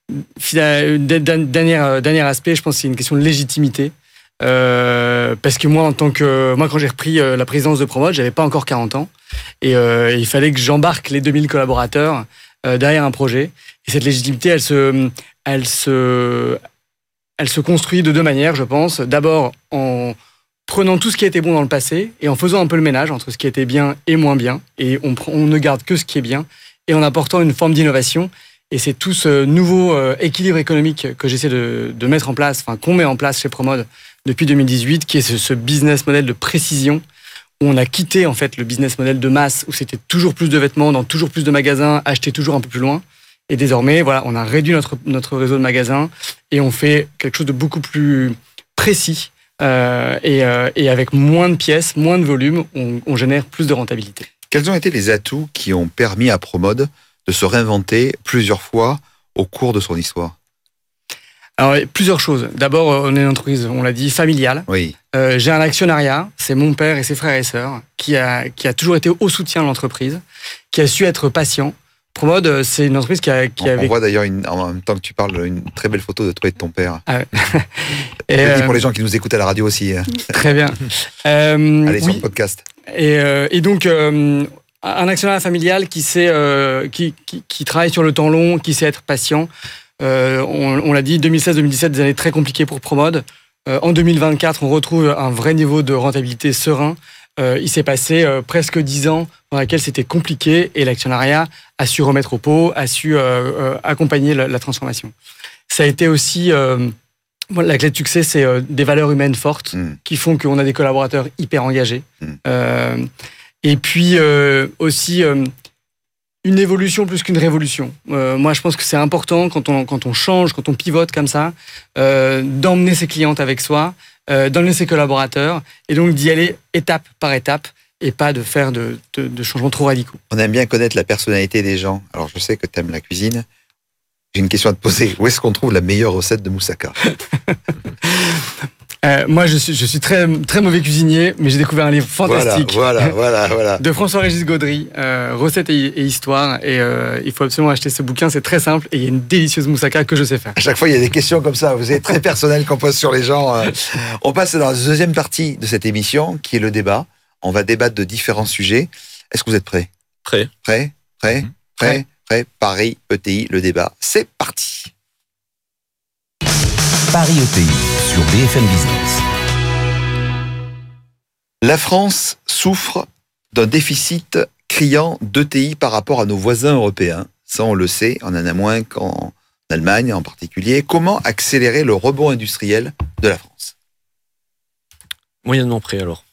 dernier aspect, je pense que c'est une question de légitimité. Parce que moi, quand j'ai repris la présidence de Promode, j'avais pas encore 40 ans. Et il fallait que j'embarque les 2000 collaborateurs derrière un projet. Et cette légitimité, elle se construit de 2 manières, je pense. D'abord, en prenant tout ce qui a été bon dans le passé et en faisant un peu le ménage entre ce qui était bien et moins bien. Et on ne garde que ce qui est bien. Et en apportant une forme d'innovation. Et c'est tout ce nouveau équilibre économique que j'essaie de mettre en place, qu'on met en place chez Promode depuis 2018, qui est ce business model de précision, où on a quitté en fait le business model de masse, où c'était toujours plus de vêtements dans toujours plus de magasins, acheter toujours un peu plus loin. Et désormais, voilà, on a réduit notre réseau de magasins et on fait quelque chose de beaucoup plus précis. Et avec moins de pièces, moins de volume, on génère plus de rentabilité. Quels ont été les atouts qui ont permis à Promode de se réinventer plusieurs fois au cours de son histoire? Alors, plusieurs choses. D'abord, on est une entreprise, on l'a dit, familiale. Oui. J'ai un actionnariat, c'est mon père et ses frères et sœurs, qui a toujours été au soutien de l'entreprise, qui a su être patient. Promode, c'est une entreprise qui avait... On voit d'ailleurs, en même temps que tu parles, une très belle photo de toi et de ton père. Et pour les gens qui nous écoutent à la radio aussi. Très bien. Allez, sur le podcast. Et donc... un actionnaire familial qui travaille sur le temps long, qui sait être patient. On l'a dit, 2016-2017, des années très compliquées pour Promode. En 2024, on retrouve un vrai niveau de rentabilité serein, il s'est passé presque 10 ans dans lesquels c'était compliqué et l'actionnariat a su remettre au pot, a su accompagner la transformation. Ça a été aussi... la clé de succès, c'est des valeurs humaines fortes qui font qu'on a des collaborateurs hyper engagés. Et puis aussi une évolution plus qu'une révolution. Moi, je pense que c'est important quand on change, quand on pivote comme ça, d'emmener ses clientes avec soi, d'emmener ses collaborateurs, et donc d'y aller étape par étape et pas de faire de changements trop radicaux. On aime bien connaître la personnalité des gens. Alors, je sais que tu aimes la cuisine. J'ai une question à te poser. Où est-ce qu'on trouve la meilleure recette de moussaka ? Moi, je suis très, très mauvais cuisinier, mais j'ai découvert un livre fantastique. Voilà. De François-Régis Gaudry, Recettes et Histoire. Et il faut absolument acheter ce bouquin, c'est très simple. Et il y a une délicieuse moussaka que je sais faire. À chaque fois, il y a des questions comme ça. Vous êtes très personnel qu'on pose sur les gens. On passe dans la deuxième partie de cette émission, qui est le débat. On va débattre de différents sujets. Est-ce que vous êtes prêts ? Prêt. Prêt. Paris ETI, le débat. C'est parti. Paris ETI sur BFM Business. La France souffre d'un déficit criant d'ETI par rapport à nos voisins européens. Ça, on le sait, on en a moins qu'en Allemagne en particulier. Comment accélérer le rebond industriel de la France ? Moyennement prêt, alors.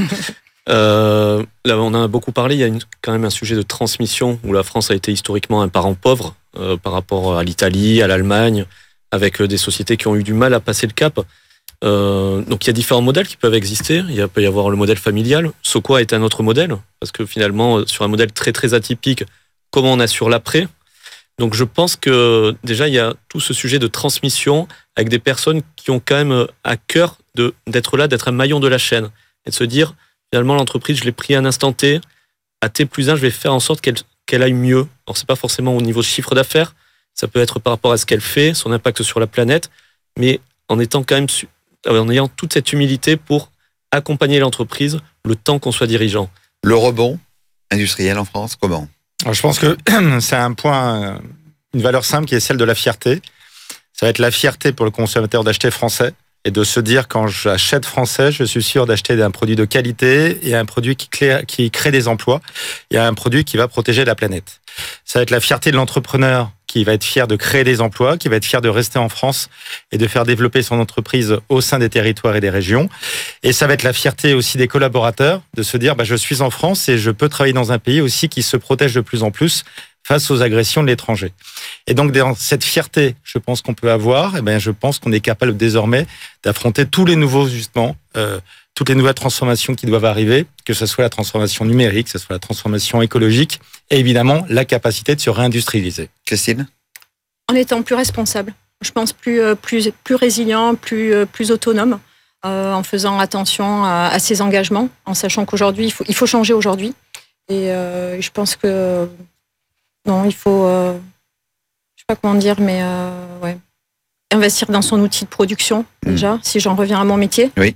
Là, on en a beaucoup parlé. Il y a quand même un sujet de transmission où la France a été historiquement un parent pauvre par rapport à l'Italie, à l'Allemagne, avec des sociétés qui ont eu du mal à passer le cap. Donc il y a différents modèles qui peuvent exister. Il peut y avoir le modèle familial. Soqua est un autre modèle parce que finalement, sur un modèle très très atypique, comment on assure l'après ? Donc je pense que déjà il y a tout ce sujet de transmission avec des personnes qui ont quand même à cœur d'être là, d'être un maillon de la chaîne et de se dire finalement l'entreprise, je l'ai pris à un instant T, à T+1, je vais faire en sorte qu'elle aille mieux. Alors c'est pas forcément au niveau chiffre d'affaires, ça peut être par rapport à ce qu'elle fait, son impact sur la planète, mais en étant quand même en ayant toute cette humilité pour accompagner l'entreprise le temps qu'on soit dirigeant. Le rebond industriel en France, comment ? Alors, je pense que c'est un point, une valeur simple qui est celle de la fierté. Ça va être la fierté pour le consommateur d'acheter français et de se dire quand j'achète français, je suis sûr d'acheter un produit de qualité et un produit qui crée des emplois et un produit qui va protéger la planète. Ça va être la fierté de l'entrepreneur qui va être fier de créer des emplois, qui va être fier de rester en France et de faire développer son entreprise au sein des territoires et des régions. Et ça va être la fierté aussi des collaborateurs de se dire je suis en France et je peux travailler dans un pays aussi qui se protège de plus en plus face aux agressions de l'étranger. Et donc, dans cette fierté, je pense qu'on peut avoir, je pense qu'on est capable désormais d'affronter tous les nouveaux, justement, toutes les nouvelles transformations qui doivent arriver, que ce soit la transformation numérique, que ce soit la transformation écologique, et évidemment, la capacité de se réindustrialiser. Christine ? En étant plus responsable, je pense plus résilient, plus autonome, en faisant attention à ses engagements, en sachant qu'aujourd'hui, il faut changer aujourd'hui. Et je pense que... Non, il faut, je sais pas comment dire, mais investir dans son outil de production, déjà, si j'en reviens à mon métier. Oui.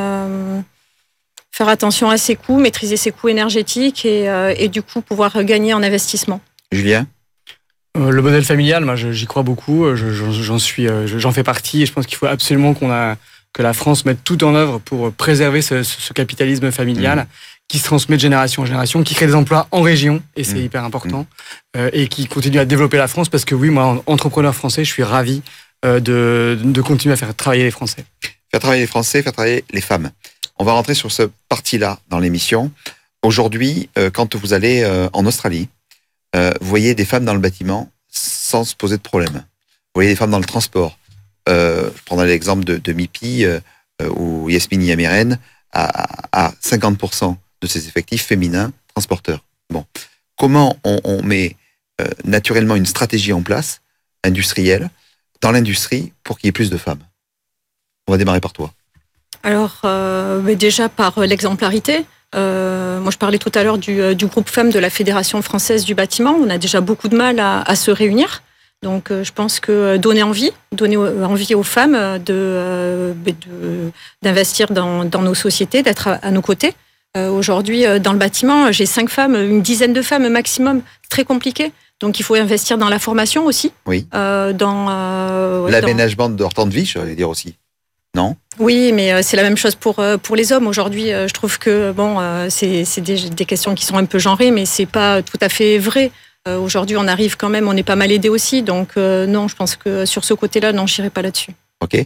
Faire attention à ses coûts, maîtriser ses coûts énergétiques et du coup pouvoir gagner en investissement. Julien ? Le modèle familial, moi j'y crois beaucoup, j'en fais partie et je pense qu'il faut absolument que la France mette tout en œuvre pour préserver ce capitalisme familial qui se transmet de génération en génération, qui crée des emplois en région, et c'est hyper important, et qui continue à développer la France, parce que oui, moi, entrepreneur français, je suis ravi de continuer à faire travailler les Français. Faire travailler les Français, faire travailler les femmes. On va rentrer sur cette partie-là dans l'émission. Aujourd'hui, quand vous allez en Australie, vous voyez des femmes dans le bâtiment sans se poser de problème. Vous voyez des femmes dans le transport. Je prendrai l'exemple de Mipi, où Yasmine Yamiren a 50% de ses effectifs féminins transporteurs. Bon. Comment on met naturellement une stratégie en place, industrielle, dans l'industrie, pour qu'il y ait plus de femmes ? On va démarrer par toi. Alors, déjà par l'exemplarité. Moi, je parlais tout à l'heure du groupe femmes de la Fédération française du bâtiment. On a déjà beaucoup de mal à se réunir. Donc, je pense que donner envie aux femmes d'investir dans nos sociétés, d'être à nos côtés. Aujourd'hui, dans le bâtiment, j'ai 5 femmes, une dizaine de femmes maximum. C'est très compliqué. Donc, il faut investir dans la formation aussi. Oui. L'aménagement de leur temps de vie, je vais dire aussi. non ? Oui, mais c'est la même chose pour les hommes. Aujourd'hui, je trouve que c'est des questions qui sont un peu genrées, mais c'est pas tout à fait vrai. Aujourd'hui, on arrive quand même, on est pas mal aidé aussi. Donc non, je pense que sur ce côté-là, non, je n'irai pas là-dessus. Ok.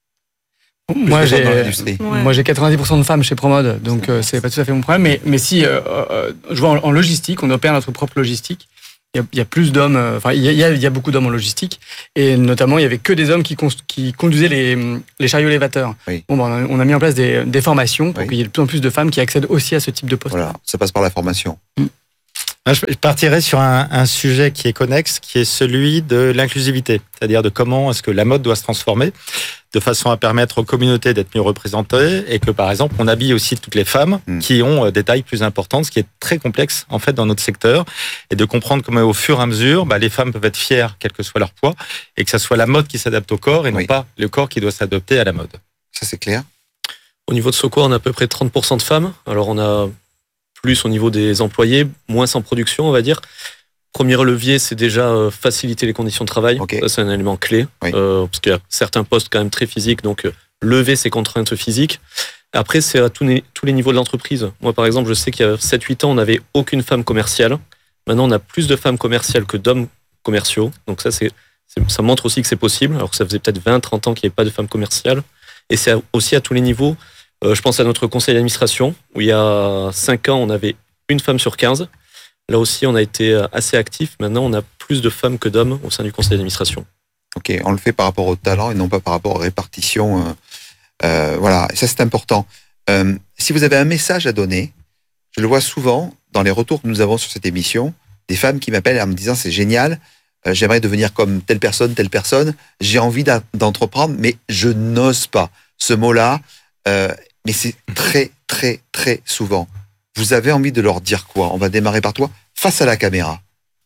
Moi, j'ai 90% de femmes chez Promode, donc c'est pas tout à fait mon problème. Mais si, je vois en logistique, on opère notre propre logistique. Il y a plus d'hommes, il y a beaucoup d'hommes en logistique, et notamment il y avait que des hommes qui conduisaient les chariots élévateurs. Oui. On a mis en place des formations pour qu'il y ait de plus en plus de femmes qui accèdent aussi à ce type de poste. Voilà, ça passe par la formation. Je partirais sur un sujet qui est connexe, qui est celui de l'inclusivité, c'est-à-dire de comment est-ce que la mode doit se transformer de façon à permettre aux communautés d'être mieux représentées et que, par exemple, on habille aussi toutes les femmes qui ont des tailles plus importantes, ce qui est très complexe, en fait, dans notre secteur, et de comprendre comment, au fur et à mesure, les femmes peuvent être fières, quel que soit leur poids, et que ça soit la mode qui s'adapte au corps et non pas le corps qui doit s'adapter à la mode. Ça, c'est clair. Au niveau de Soco, on a à peu près 30% de femmes. Alors, on a plus au niveau des employés, moins en production, on va dire. Premier levier, c'est déjà faciliter les conditions de travail. Ça, c'est un élément clé. Parce qu'il y a certains postes quand même très physiques, donc lever ces contraintes physiques. Après, c'est à tous les niveaux de l'entreprise. Moi, par exemple, je sais qu'il y a 7-8 ans, on n'avait aucune femme commerciale. Maintenant, on a plus de femmes commerciales que d'hommes commerciaux. Donc ça montre aussi que c'est possible, alors que ça faisait peut-être 20-30 ans qu'il n'y avait pas de femmes commerciales. Et c'est aussi à tous les niveaux. Je pense à notre conseil d'administration, où il y a 5 ans, on avait une femme sur 15. Là aussi, on a été assez actifs. Maintenant, on a plus de femmes que d'hommes au sein du conseil d'administration. Ok, on le fait par rapport au talent et non pas par rapport aux répartitions. Voilà, et ça c'est important. Si vous avez un message à donner, je le vois souvent dans les retours que nous avons sur cette émission, des femmes qui m'appellent en me disant c'est génial, j'aimerais devenir comme telle personne, j'ai envie d'entreprendre, mais je n'ose pas. Ce mot-là, mais c'est très, très, très souvent. Vous avez envie de leur dire quoi ? On va démarrer par toi, face à la caméra.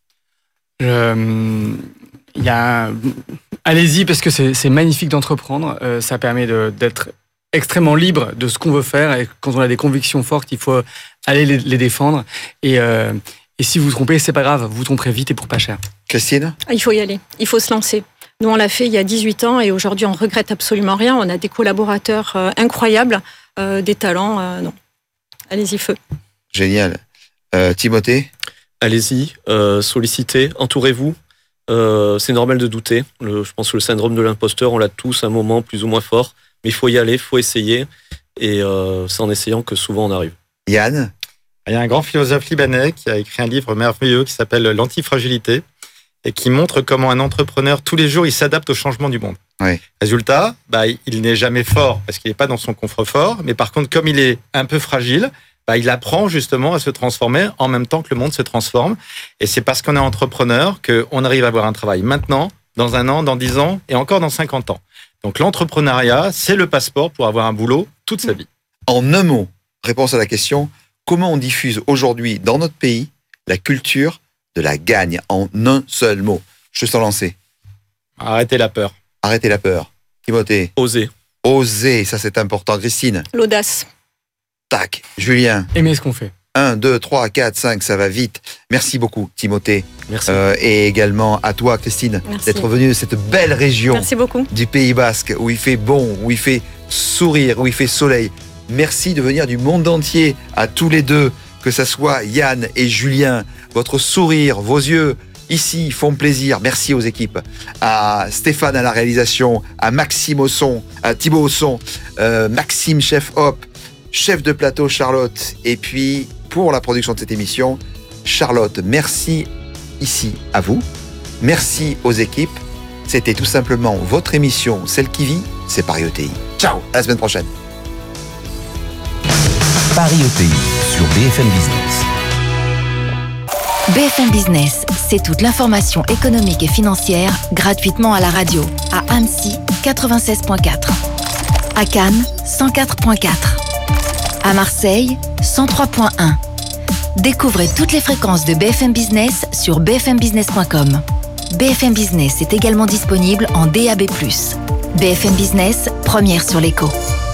Allez-y, parce que c'est magnifique d'entreprendre. Ça permet d'être extrêmement libre de ce qu'on veut faire. Et quand on a des convictions fortes, il faut aller les défendre. Et si vous vous trompez, c'est pas grave. Vous vous tromperez vite et pour pas cher. Christine ? Il faut y aller. Il faut se lancer. Nous, on l'a fait il y a 18 ans et aujourd'hui, on regrette absolument rien. On a des collaborateurs incroyables, des talents. Non. Allez-y, feu. Génial. Timothée ? Allez-y, sollicitez, entourez-vous. C'est normal de douter. Je pense que le syndrome de l'imposteur, on l'a tous à un moment plus ou moins fort. Mais il faut y aller, il faut essayer. Et c'est en essayant que souvent on arrive. Yann ? Il y a un grand philosophe libanais qui a écrit un livre merveilleux qui s'appelle L'antifragilité et qui montre comment un entrepreneur, tous les jours, il s'adapte au changement du monde. Oui. Résultat, il n'est jamais fort parce qu'il n'est pas dans son confort. Mais par contre, comme il est un peu fragile, il apprend justement à se transformer en même temps que le monde se transforme. Et c'est parce qu'on est entrepreneur qu'on arrive à avoir un travail maintenant, dans 1 an, dans 10 ans et encore dans 50 ans. Donc l'entrepreneuriat, c'est le passeport pour avoir un boulot toute sa vie. En un mot, réponse à la question, comment on diffuse aujourd'hui dans notre pays la culture de la gagne en un seul mot ? Je te sens lancer. Arrêtez la peur. Arrêtez la peur. Timothée ? Oser. Oser, ça c'est important. Christine ? L'audace. Tac. Julien ? Aimer ce qu'on fait. 1, 2, 3, 4, 5, ça va vite. Merci beaucoup, Timothée. Merci. Et également à toi, Christine, d'être venue de cette belle région. Merci beaucoup. Du Pays Basque, où il fait bon, où il fait sourire, où il fait soleil. Merci de venir du monde entier, à tous les deux, que ça soit Yann et Julien. Votre sourire, vos yeux, ici, font plaisir. Merci aux équipes. À Stéphane à la réalisation, à Maxime au son, à Thibaut au son, Maxime, chef hop, chef de plateau Charlotte, et puis pour la production de cette émission, Charlotte, merci ici à vous, merci aux équipes, c'était tout simplement votre émission, celle qui vit, c'est Paris ETI. Ciao, à la semaine prochaine. Paris ETI sur BFM Business. BFM Business, c'est toute l'information économique et financière gratuitement à la radio, à Annecy 96.4, à Cannes 104.4. À Marseille, 103.1. Découvrez toutes les fréquences de BFM Business sur bfmbusiness.com. BFM Business est également disponible en DAB+. BFM Business, première sur l'écho.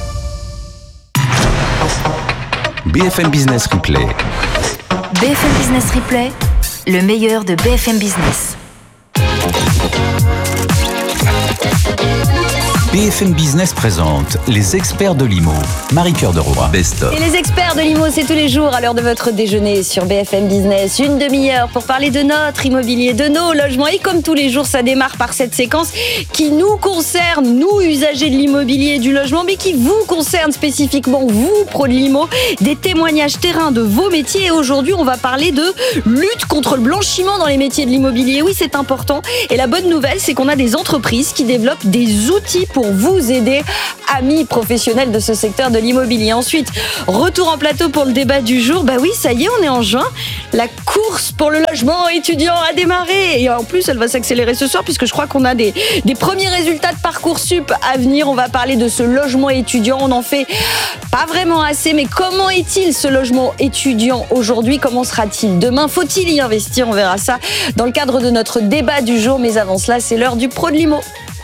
BFM Business Replay. BFM Business Replay, le meilleur de BFM Business. BFM Business présente les experts de l'IMO. Marie-Cœur de Roy, best-of. Et les experts de l'IMO, c'est tous les jours à l'heure de votre déjeuner sur BFM Business. Une demi-heure pour parler de notre immobilier, de nos logements. Et comme tous les jours, ça démarre par cette séquence qui nous concerne, nous, usagers de l'immobilier et du logement, mais qui vous concerne spécifiquement, vous, pros de l'IMO. Des témoignages terrain de vos métiers. Et aujourd'hui, on va parler de lutte contre le blanchiment dans les métiers de l'immobilier. Oui, c'est important. Et la bonne nouvelle, c'est qu'on a des entreprises qui développent des outils pour vous aider, amis professionnels de ce secteur de l'immobilier. Ensuite, retour en plateau pour le débat du jour. Bah oui, ça y est, on est en juin. La course pour le logement étudiant a démarré. Et en plus, elle va s'accélérer ce soir puisque je crois qu'on a des premiers résultats de Parcoursup à venir. On va parler de ce logement étudiant. On en fait pas vraiment assez, mais comment est-il ce logement étudiant aujourd'hui? Comment sera-t-il demain? Faut-il y investir? On verra ça dans le cadre de notre débat du jour. Mais avant cela, c'est l'heure du pro de l'IMO.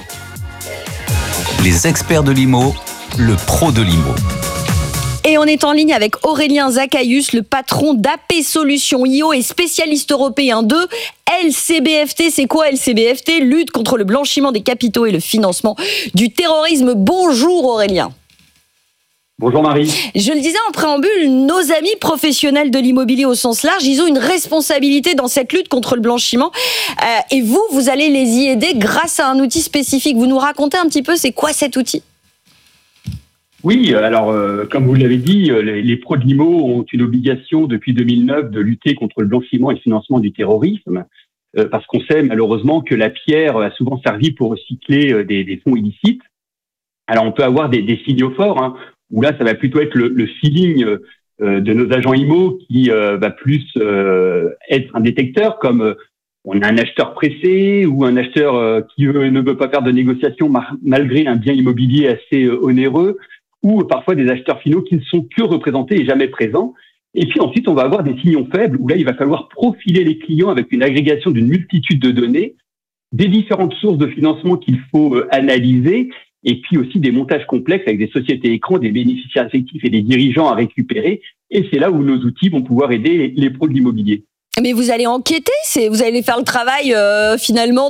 Les experts de l'IMO, le pro de l'IMO. Et on est en ligne avec Aurélien Zaccaïus, le patron d'AP Solutions IO et spécialiste européen de LCBFT. C'est quoi LCBFT? Lutte contre le blanchiment des capitaux et le financement du terrorisme. Bonjour Aurélien. Bonjour Marie. Je le disais en préambule, nos amis professionnels de l'immobilier au sens large, ils ont une responsabilité dans cette lutte contre le blanchiment. Et vous allez les y aider grâce à un outil spécifique. Vous nous racontez un petit peu, c'est quoi cet outil? Oui, alors comme vous l'avez dit, les pros de l'IMO ont une obligation depuis 2009 de lutter contre le blanchiment et le financement du terrorisme, parce qu'on sait malheureusement que la pierre a souvent servi pour recycler des fonds illicites. Alors on peut avoir des signaux forts, hein, où là ça va plutôt être le feeling de nos agents IMO qui va plus être un détecteur, comme on a un acheteur pressé ou un acheteur qui ne veut pas faire de négociation malgré un bien immobilier assez onéreux, ou parfois des acheteurs finaux qui ne sont que représentés et jamais présents. Et puis ensuite, on va avoir des signaux faibles où là, il va falloir profiler les clients avec une agrégation d'une multitude de données, des différentes sources de financement qu'il faut analyser, et puis aussi des montages complexes avec des sociétés écrans, des bénéficiaires effectifs et des dirigeants à récupérer. Et c'est là où nos outils vont pouvoir aider les pros de l'immobilier. Mais vous allez enquêter, vous allez faire le travail finalement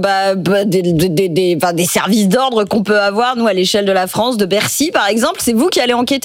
des services d'ordre qu'on peut avoir, nous, à l'échelle de la France, de Bercy par exemple. C'est vous qui allez enquêter?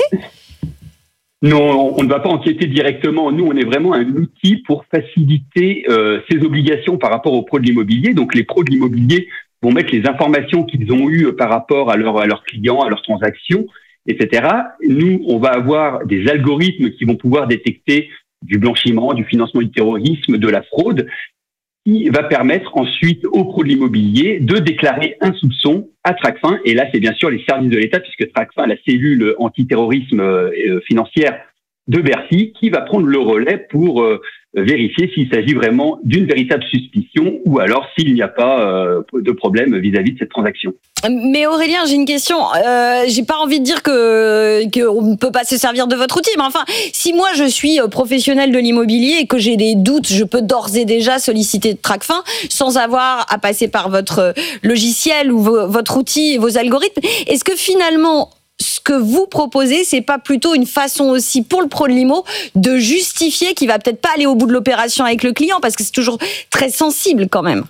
Non, on ne va pas enquêter directement. Nous, on est vraiment un outil pour faciliter ces obligations par rapport aux pros de l'immobilier. Donc les pros de l'immobilier vont mettre les informations qu'ils ont eues par rapport à leurs clients, à leurs transactions, etc. Nous, on va avoir des algorithmes qui vont pouvoir détecter du blanchiment, du financement du terrorisme, de la fraude, qui va permettre ensuite aux pros de l'immobilier de déclarer un soupçon à Tracfin. Et là, c'est bien sûr les services de l'État, puisque Tracfin, la cellule antiterrorisme financière de Bercy, qui va prendre le relais pour vérifier s'il s'agit vraiment d'une véritable suspicion ou alors s'il n'y a pas de problème vis-à-vis de cette transaction. Mais Aurélien, j'ai une question. J'ai pas envie de dire qu'on ne peut pas se servir de votre outil, mais enfin, si moi je suis professionnel de l'immobilier et que j'ai des doutes, je peux d'ores et déjà solliciter Tracfin sans avoir à passer par votre logiciel ou votre outil et vos algorithmes. Est-ce que finalement, ce que vous proposez, c'est pas plutôt une façon aussi pour le pro de l'IMO de justifier qu'il va peut-être pas aller au bout de l'opération avec le client, parce que c'est toujours très sensible quand même?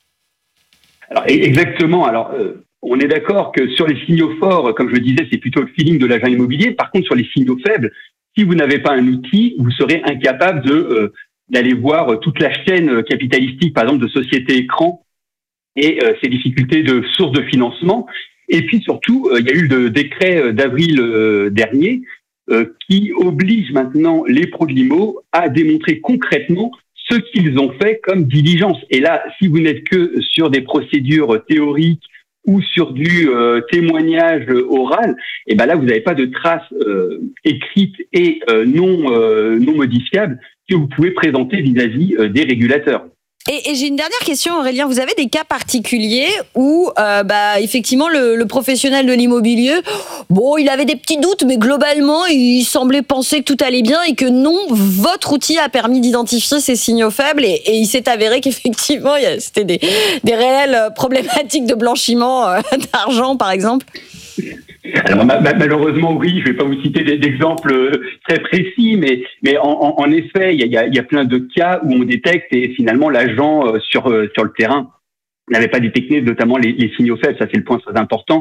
Alors, exactement. Alors, on est d'accord que sur les signaux forts, comme je le disais, c'est plutôt le feeling de l'agent immobilier. Par contre, sur les signaux faibles, si vous n'avez pas un outil, vous serez incapable d'aller voir toute la chaîne capitalistique, par exemple, de sociétés écrans et ces difficultés de sources de financement. Et puis surtout, il y a eu le décret d'avril dernier qui oblige maintenant les pros de l'IMO à démontrer concrètement ce qu'ils ont fait comme diligence. Et là, si vous n'êtes que sur des procédures théoriques ou sur du témoignage oral, et ben là, vous n'avez pas de traces écrites et non modifiables que vous pouvez présenter vis-à-vis des régulateurs. Et j'ai une dernière question, Aurélien. Vous avez des cas particuliers où, effectivement, le professionnel de l'immobilier, bon, il avait des petits doutes, mais globalement, il semblait penser que tout allait bien et que non, votre outil a permis d'identifier ces signaux faibles et il s'est avéré qu'effectivement, c'était des réelles problématiques de blanchiment d'argent, par exemple. Alors malheureusement oui, je vais pas vous citer d'exemples très précis, mais en effet, il y a plein de cas où on détecte et finalement l'agent sur le terrain n'avait pas détecté notamment les signaux faibles. Ça c'est le point très important.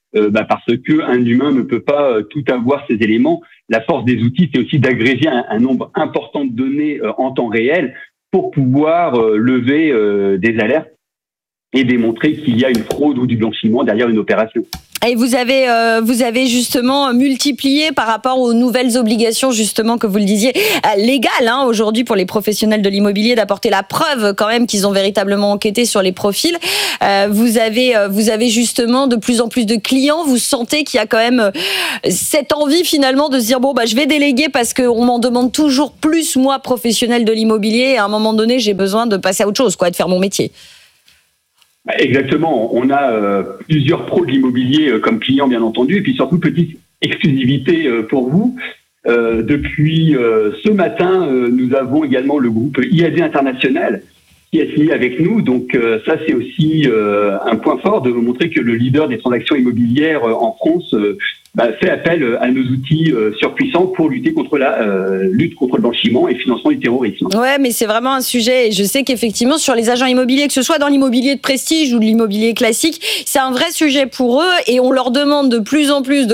parce que un humain ne peut pas tout avoir ces éléments. La force des outils, c'est aussi d'agréger un nombre important de données en temps réel pour pouvoir lever des alertes et démontrer qu'il y a une fraude ou du blanchiment derrière une opération. Et vous avez justement multiplié par rapport aux nouvelles obligations, justement, que vous le disiez, légales, aujourd'hui, pour les professionnels de l'immobilier, d'apporter la preuve quand même qu'ils ont véritablement enquêté sur les profils. Vous avez justement de plus en plus de clients. Vous sentez qu'il y a quand même cette envie finalement de se dire, je vais déléguer parce qu'on m'en demande toujours plus, moi, professionnel de l'immobilier, et à un moment donné, j'ai besoin de passer à autre chose, de faire mon métier. Exactement. On a plusieurs pros de l'immobilier comme clients, bien entendu, et puis surtout, petite exclusivité pour vous. Depuis ce matin, nous avons également le groupe IAD International qui a signé avec nous. Donc ça, c'est aussi un point fort de montrer que le leader des transactions immobilières en France fait appel à nos outils surpuissants pour lutter contre lutte contre le blanchiment et financement du terrorisme. Ouais, mais c'est vraiment un sujet, et je sais qu'effectivement sur les agents immobiliers, que ce soit dans l'immobilier de prestige ou de l'immobilier classique, c'est un vrai sujet pour eux, et on leur demande de plus en plus,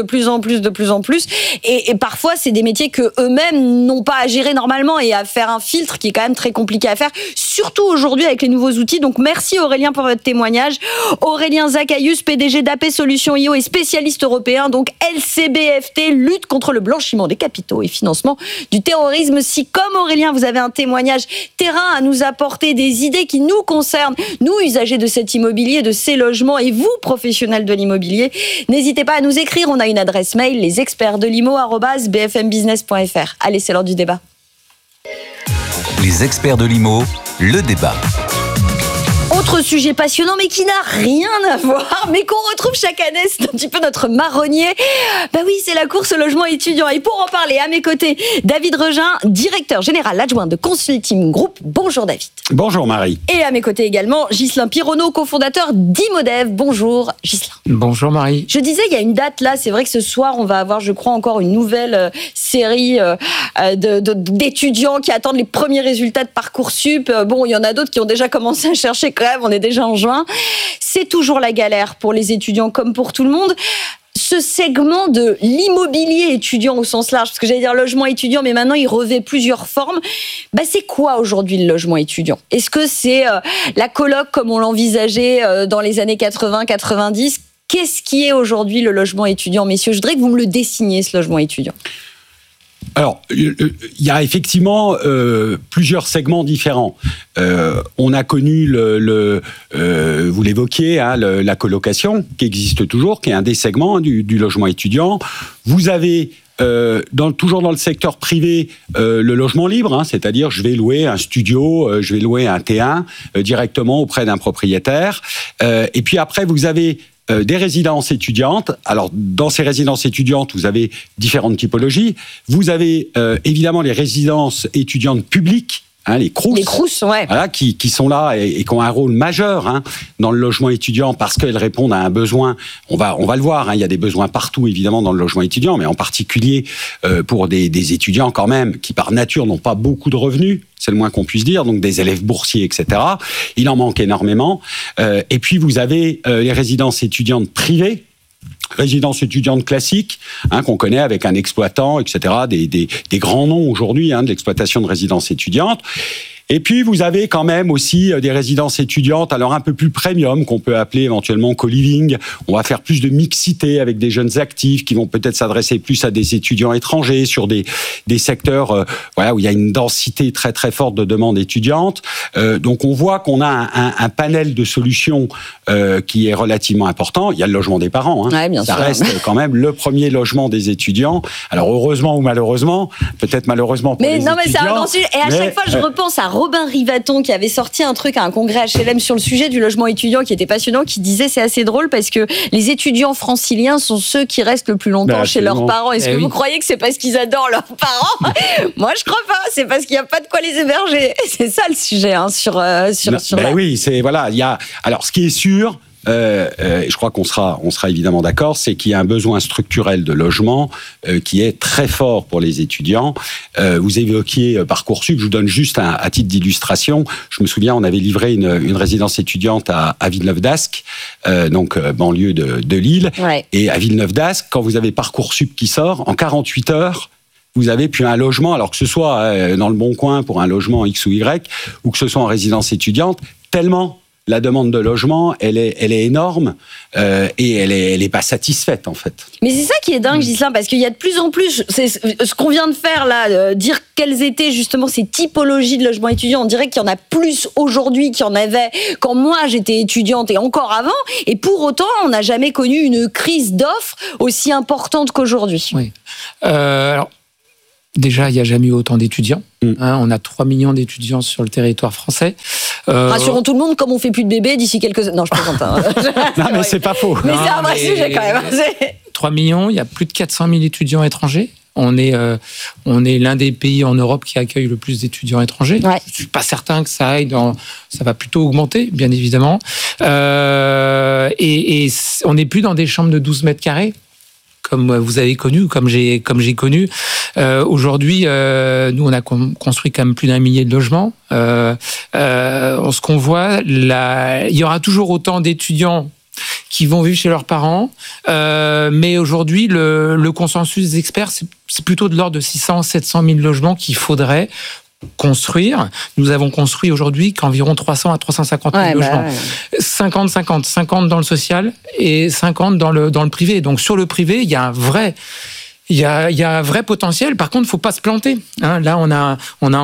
et parfois c'est des métiers que eux-mêmes n'ont pas à gérer normalement et à faire un filtre qui est quand même très compliqué à faire, surtout aujourd'hui avec les nouveaux outils. Donc merci Aurélien pour votre témoignage. Aurélien Zachaius, PDG d'AP Solutions IO et spécialiste européen, donc LCBFT, lutte contre le blanchiment des capitaux et financement du terrorisme. Si, comme Aurélien, vous avez un témoignage terrain à nous apporter, des idées qui nous concernent, nous, usagers de cet immobilier, de ces logements, et vous, professionnels de l'immobilier, n'hésitez pas à nous écrire. On a une adresse mail, lesexpertsdelimo@bfmbusiness.fr. Allez, c'est l'heure du débat. Les experts de l'IMO, le débat. Autre sujet passionnant, mais qui n'a rien à voir, mais qu'on retrouve chaque année, c'est un petit peu notre marronnier. Oui, c'est la course au logement étudiant. Et pour en parler, à mes côtés, David Regin, directeur général adjoint de Consulting Group. Bonjour David. Bonjour Marie. Et à mes côtés également, Ghislain Pironneau, cofondateur d'Imodev. Bonjour Ghislain. Bonjour Marie. Je disais, il y a une date là, c'est vrai que ce soir, on va avoir, je crois, encore une nouvelle série d'étudiants qui attendent les premiers résultats de Parcoursup. Il y en a d'autres qui ont déjà commencé à chercher quand même. On est déjà en juin. C'est toujours la galère pour les étudiants comme pour tout le monde. Ce segment de l'immobilier étudiant au sens large, parce que j'allais dire logement étudiant, mais maintenant il revêt plusieurs formes. C'est quoi aujourd'hui le logement étudiant ? Est-ce que c'est la coloc comme on l'envisageait dans les années 80-90 ? Qu'est-ce qui est aujourd'hui le logement étudiant, messieurs ? Je voudrais que vous me le dessiniez, ce logement étudiant. Alors, il y a effectivement plusieurs segments différents. On a connu vous l'évoquiez, la colocation qui existe toujours, qui est un des segments du logement étudiant. Vous avez toujours dans le secteur privé le logement libre, c'est-à-dire je vais louer un studio, je vais louer un T1 directement auprès d'un propriétaire. Et puis après, vous avez des résidences étudiantes. Alors, dans ces résidences étudiantes, vous avez différentes typologies. Vous avez évidemment les résidences étudiantes publiques, les Crous. Les Crous, ouais. Voilà, qui sont là et qui ont un rôle majeur dans le logement étudiant parce qu'elles répondent à un besoin. On va le voir, il y a des besoins partout évidemment dans le logement étudiant, mais en particulier pour des étudiants quand même qui par nature n'ont pas beaucoup de revenus. C'est le moins qu'on puisse dire, donc des élèves boursiers, etc. Il en manque énormément. Et puis vous avez les résidences étudiantes privées, résidences étudiantes classiques, qu'on connaît avec un exploitant, etc. Des grands noms aujourd'hui de l'exploitation de résidences étudiantes. Et puis, vous avez quand même aussi des résidences étudiantes, alors un peu plus premium, qu'on peut appeler éventuellement co-living. On va faire plus de mixité avec des jeunes actifs qui vont peut-être s'adresser plus à des étudiants étrangers sur des secteurs où il y a une densité très très forte de demandes étudiantes. Donc, on voit qu'on a un panel de solutions qui est relativement important. Il y a le logement des parents. Ouais, bien ça sûr. reste quand même le premier logement des étudiants. Alors, heureusement ou malheureusement, peut-être malheureusement pour les étudiants. Mais c'est un grand sujet. Et à chaque fois, je repense à Robin Rivaton qui avait sorti un truc à un congrès HLM sur le sujet du logement étudiant qui était passionnant, qui disait c'est assez drôle parce que les étudiants franciliens sont ceux qui restent le plus longtemps chez leurs parents. Est-ce que vous croyez que c'est parce qu'ils adorent leurs parents ? Moi, je crois pas. C'est parce qu'il n'y a pas de quoi les héberger. C'est ça le sujet sur. Oui, c'est voilà. Il y a alors ce qui est sûr. je crois qu'on sera évidemment d'accord, c'est qu'il y a un besoin structurel de logement qui est très fort pour les étudiants. Vous évoquiez Parcoursup, je vous donne juste à titre d'illustration. Je me souviens, on avait livré une résidence étudiante à Villeneuve-d'Ascq, donc banlieue de Lille. Ouais. Et à Villeneuve-d'Ascq, quand vous avez Parcoursup qui sort, en 48 heures, vous avez plus un logement, alors que ce soit dans le Bon Coin pour un logement X ou Y, ou que ce soit en résidence étudiante, tellement la demande de logement, elle est énorme et elle est pas satisfaite en fait. Mais c'est ça qui est dingue, Ghislain, parce qu'il y a de plus en plus, c'est ce qu'on vient de faire là, dire quelles étaient justement ces typologies de logements étudiants. On dirait qu'il y en a plus aujourd'hui qu'il y en avait quand moi j'étais étudiante et encore avant. Et pour autant, on n'a jamais connu une crise d'offres aussi importante qu'aujourd'hui. Oui. Alors, déjà, il n'y a jamais eu autant d'étudiants. On a 3 millions d'étudiants sur le territoire français. Rassurons tout le monde, comme on fait plus de bébés d'ici quelques... Non, je plaisante. Non, mais c'est pas faux. Mais c'est un vrai sujet quand même. 3 millions, il y a plus de 400 000 étudiants étrangers. On est l'un des pays en Europe qui accueille le plus d'étudiants étrangers. Ouais. Je suis pas certain que ça va plutôt augmenter, bien évidemment. Et on n'est plus dans des chambres de 12 mètres carrés. Comme vous avez connu, comme j'ai connu. Aujourd'hui, nous, on a construit quand même plus d'1 millier de logements. Ce qu'on voit, il y aura toujours autant d'étudiants qui vont vivre chez leurs parents. Mais aujourd'hui, le consensus des experts, c'est plutôt de l'ordre de 600, 700 000 logements qu'il faudrait construire. Nous avons construit aujourd'hui qu'environ 300 à 350 000 logements. 50 dans le social et 50 dans le privé. Donc sur le privé, il y a un vrai potentiel. Par contre, faut pas se planter. Là, on a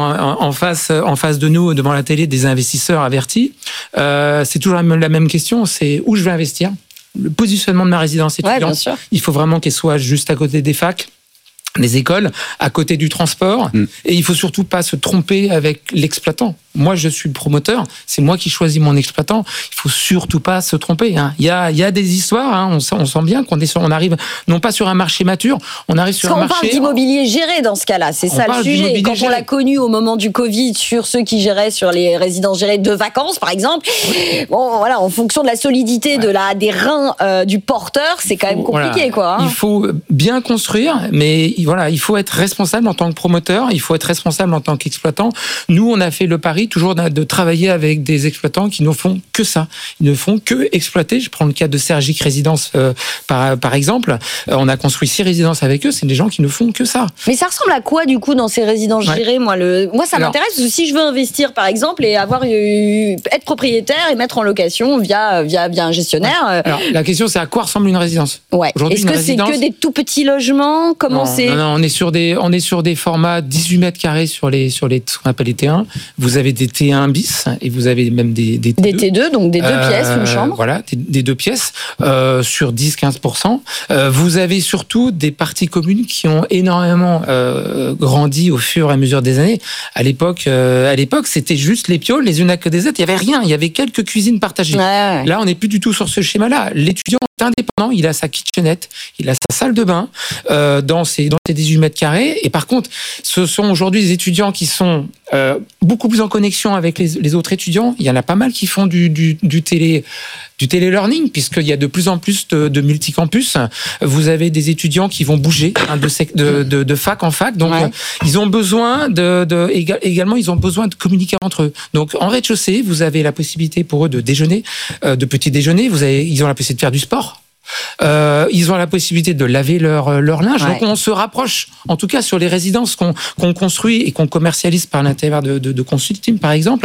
en face de nous, devant la télé, des investisseurs avertis. C'est toujours la même question. C'est où je vais investir. Le positionnement de ma résidence étudiante. Il faut vraiment qu'elle soit juste à côté des facs, des écoles, à côté du transport. Et il faut surtout pas se tromper avec l'exploitant. Moi, je suis le promoteur, c'est moi qui choisis mon exploitant. Il faut surtout pas se tromper. Il y a des histoires, on sent bien on arrive non pas sur un marché mature, on arrive sur un marché... On parle d'immobilier géré dans ce cas-là, c'est ça le sujet. Quand on l'a connu au moment du Covid sur ceux qui géraient sur les résidences gérées de vacances, par exemple, bon, voilà, en fonction de la solidité des reins du porteur, c'est quand même compliqué, quoi. Il faut bien construire, mais voilà, il faut être responsable en tant que promoteur, il faut être responsable en tant qu'exploitant. Nous, on a fait le pari toujours de travailler avec des exploitants qui ne font que ça. Ils ne font que exploiter. Je prends le cas de Sergic Résidence par exemple. On a construit 6 résidences avec eux. C'est des gens qui ne font que ça. Mais ça ressemble à quoi du coup dans ces résidences gérées ? Moi, ça m'intéresse parce que si je veux investir par exemple et être propriétaire et mettre en location via un gestionnaire. Alors la question c'est à quoi ressemble une résidence ? Ouais. Est-ce que c'est que des tout petits logements ? Comment c'est ? Non, on est sur des formats 18 mètres carrés sur ce qu'on appelle les T1. Vous avez des T1 bis et vous avez même des T2. Des T2, donc des 2 pièces, une chambre. Voilà, des 2 pièces sur 10-15%. Vous avez surtout des parties communes qui ont énormément grandi au fur et à mesure des années. À l'époque, c'était juste les pioles, les unes à côté des autres. Il n'y avait rien. Il y avait quelques cuisines partagées. Ouais. Là, on n'est plus du tout sur ce schéma-là. L'étudiant est indépendant. Il a sa kitchenette, il a sa salle de bain dans ses 18 mètres carrés. Et par contre, ce sont aujourd'hui des étudiants qui sont beaucoup plus en connexion avec les autres étudiants. Il y en a pas mal qui font du télé-learning, puisqu'il y a de plus en plus de multicampus. Vous avez des étudiants qui vont bouger de fac en fac. Donc, ils ont besoin également, ils ont besoin de communiquer entre eux. Donc, en rez-de-chaussée, vous avez la possibilité pour eux de déjeuner, de petit déjeuner. Ils ont la possibilité de faire du sport. Ils ont la possibilité de laver leur linge. Donc on se rapproche, en tout cas sur les résidences qu'on construit et qu'on commercialise par l'intermédiaire de consulting, par exemple,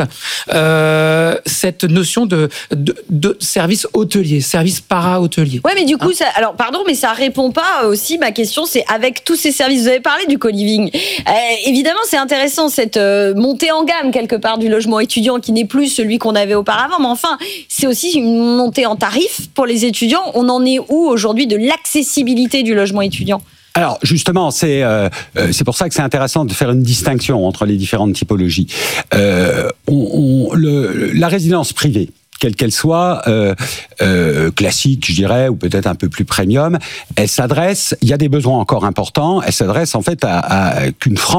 cette notion de service hôtelier, service para-hôtelier. Ouais, mais du coup, alors pardon, mais ça répond pas aussi. Ma question, c'est avec tous ces services, vous avez parlé du co-living. Évidemment, c'est intéressant cette montée en gamme quelque part du logement étudiant qui n'est plus celui qu'on avait auparavant. Mais enfin, c'est aussi une montée en tarif pour les étudiants. On en est où aujourd'hui de l'accessibilité du logement étudiant ? Alors justement, c'est pour ça que c'est intéressant de faire une distinction entre les différentes typologies. La résidence privée, quelle qu'elle soit, classique, je dirais, ou peut-être un peu plus premium, il y a des besoins encore importants, elle s'adresse en fait à qu'une frange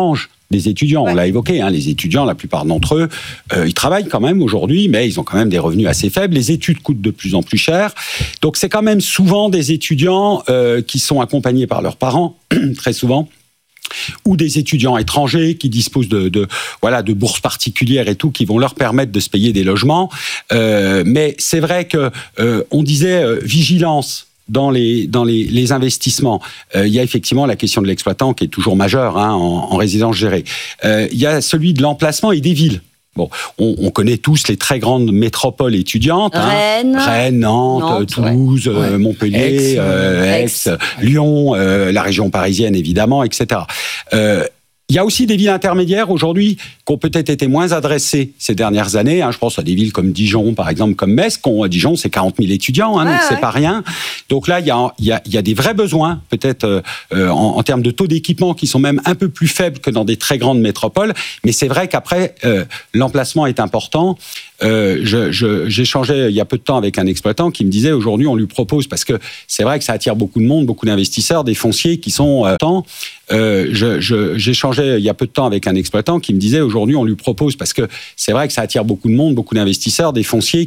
des étudiants. On l'a évoqué, les étudiants, la plupart d'entre eux, ils travaillent quand même aujourd'hui, mais ils ont quand même des revenus assez faibles. Les études coûtent de plus en plus cher. Donc, c'est quand même souvent des étudiants qui sont accompagnés par leurs parents, très souvent, ou des étudiants étrangers qui disposent de bourses particulières et tout, qui vont leur permettre de se payer des logements. Mais c'est vrai que on disait vigilance dans les investissements. Il y a effectivement la question de l'exploitant qui est toujours majeure en résidence gérée. Il y a celui de l'emplacement et des villes. Bon, on connaît tous les très grandes métropoles étudiantes. Rennes, Nantes, Toulouse, Montpellier, Aix, Lyon, la région parisienne évidemment, etc. Il y a aussi des villes intermédiaires aujourd'hui qui ont peut-être été moins adressées ces dernières années. Je pense à des villes comme Dijon, par exemple, comme Metz. Dijon, c'est 40 000 étudiants, donc c'est pas rien. Donc là, il y a des vrais besoins, peut-être en termes de taux d'équipement, qui sont même un peu plus faibles que dans des très grandes métropoles. Mais c'est vrai qu'après, l'emplacement est important. J'échangeais il y a peu de temps avec un exploitant qui me disait aujourd'hui, on lui propose, parce que c'est vrai que ça attire beaucoup de monde, beaucoup d'investisseurs, des fonciers qui sont j'échangeais il y a peu de temps avec un exploitant qui me disait aujourd'hui on lui propose, parce que c'est vrai que ça attire beaucoup de monde, beaucoup d'investisseurs, des fonciers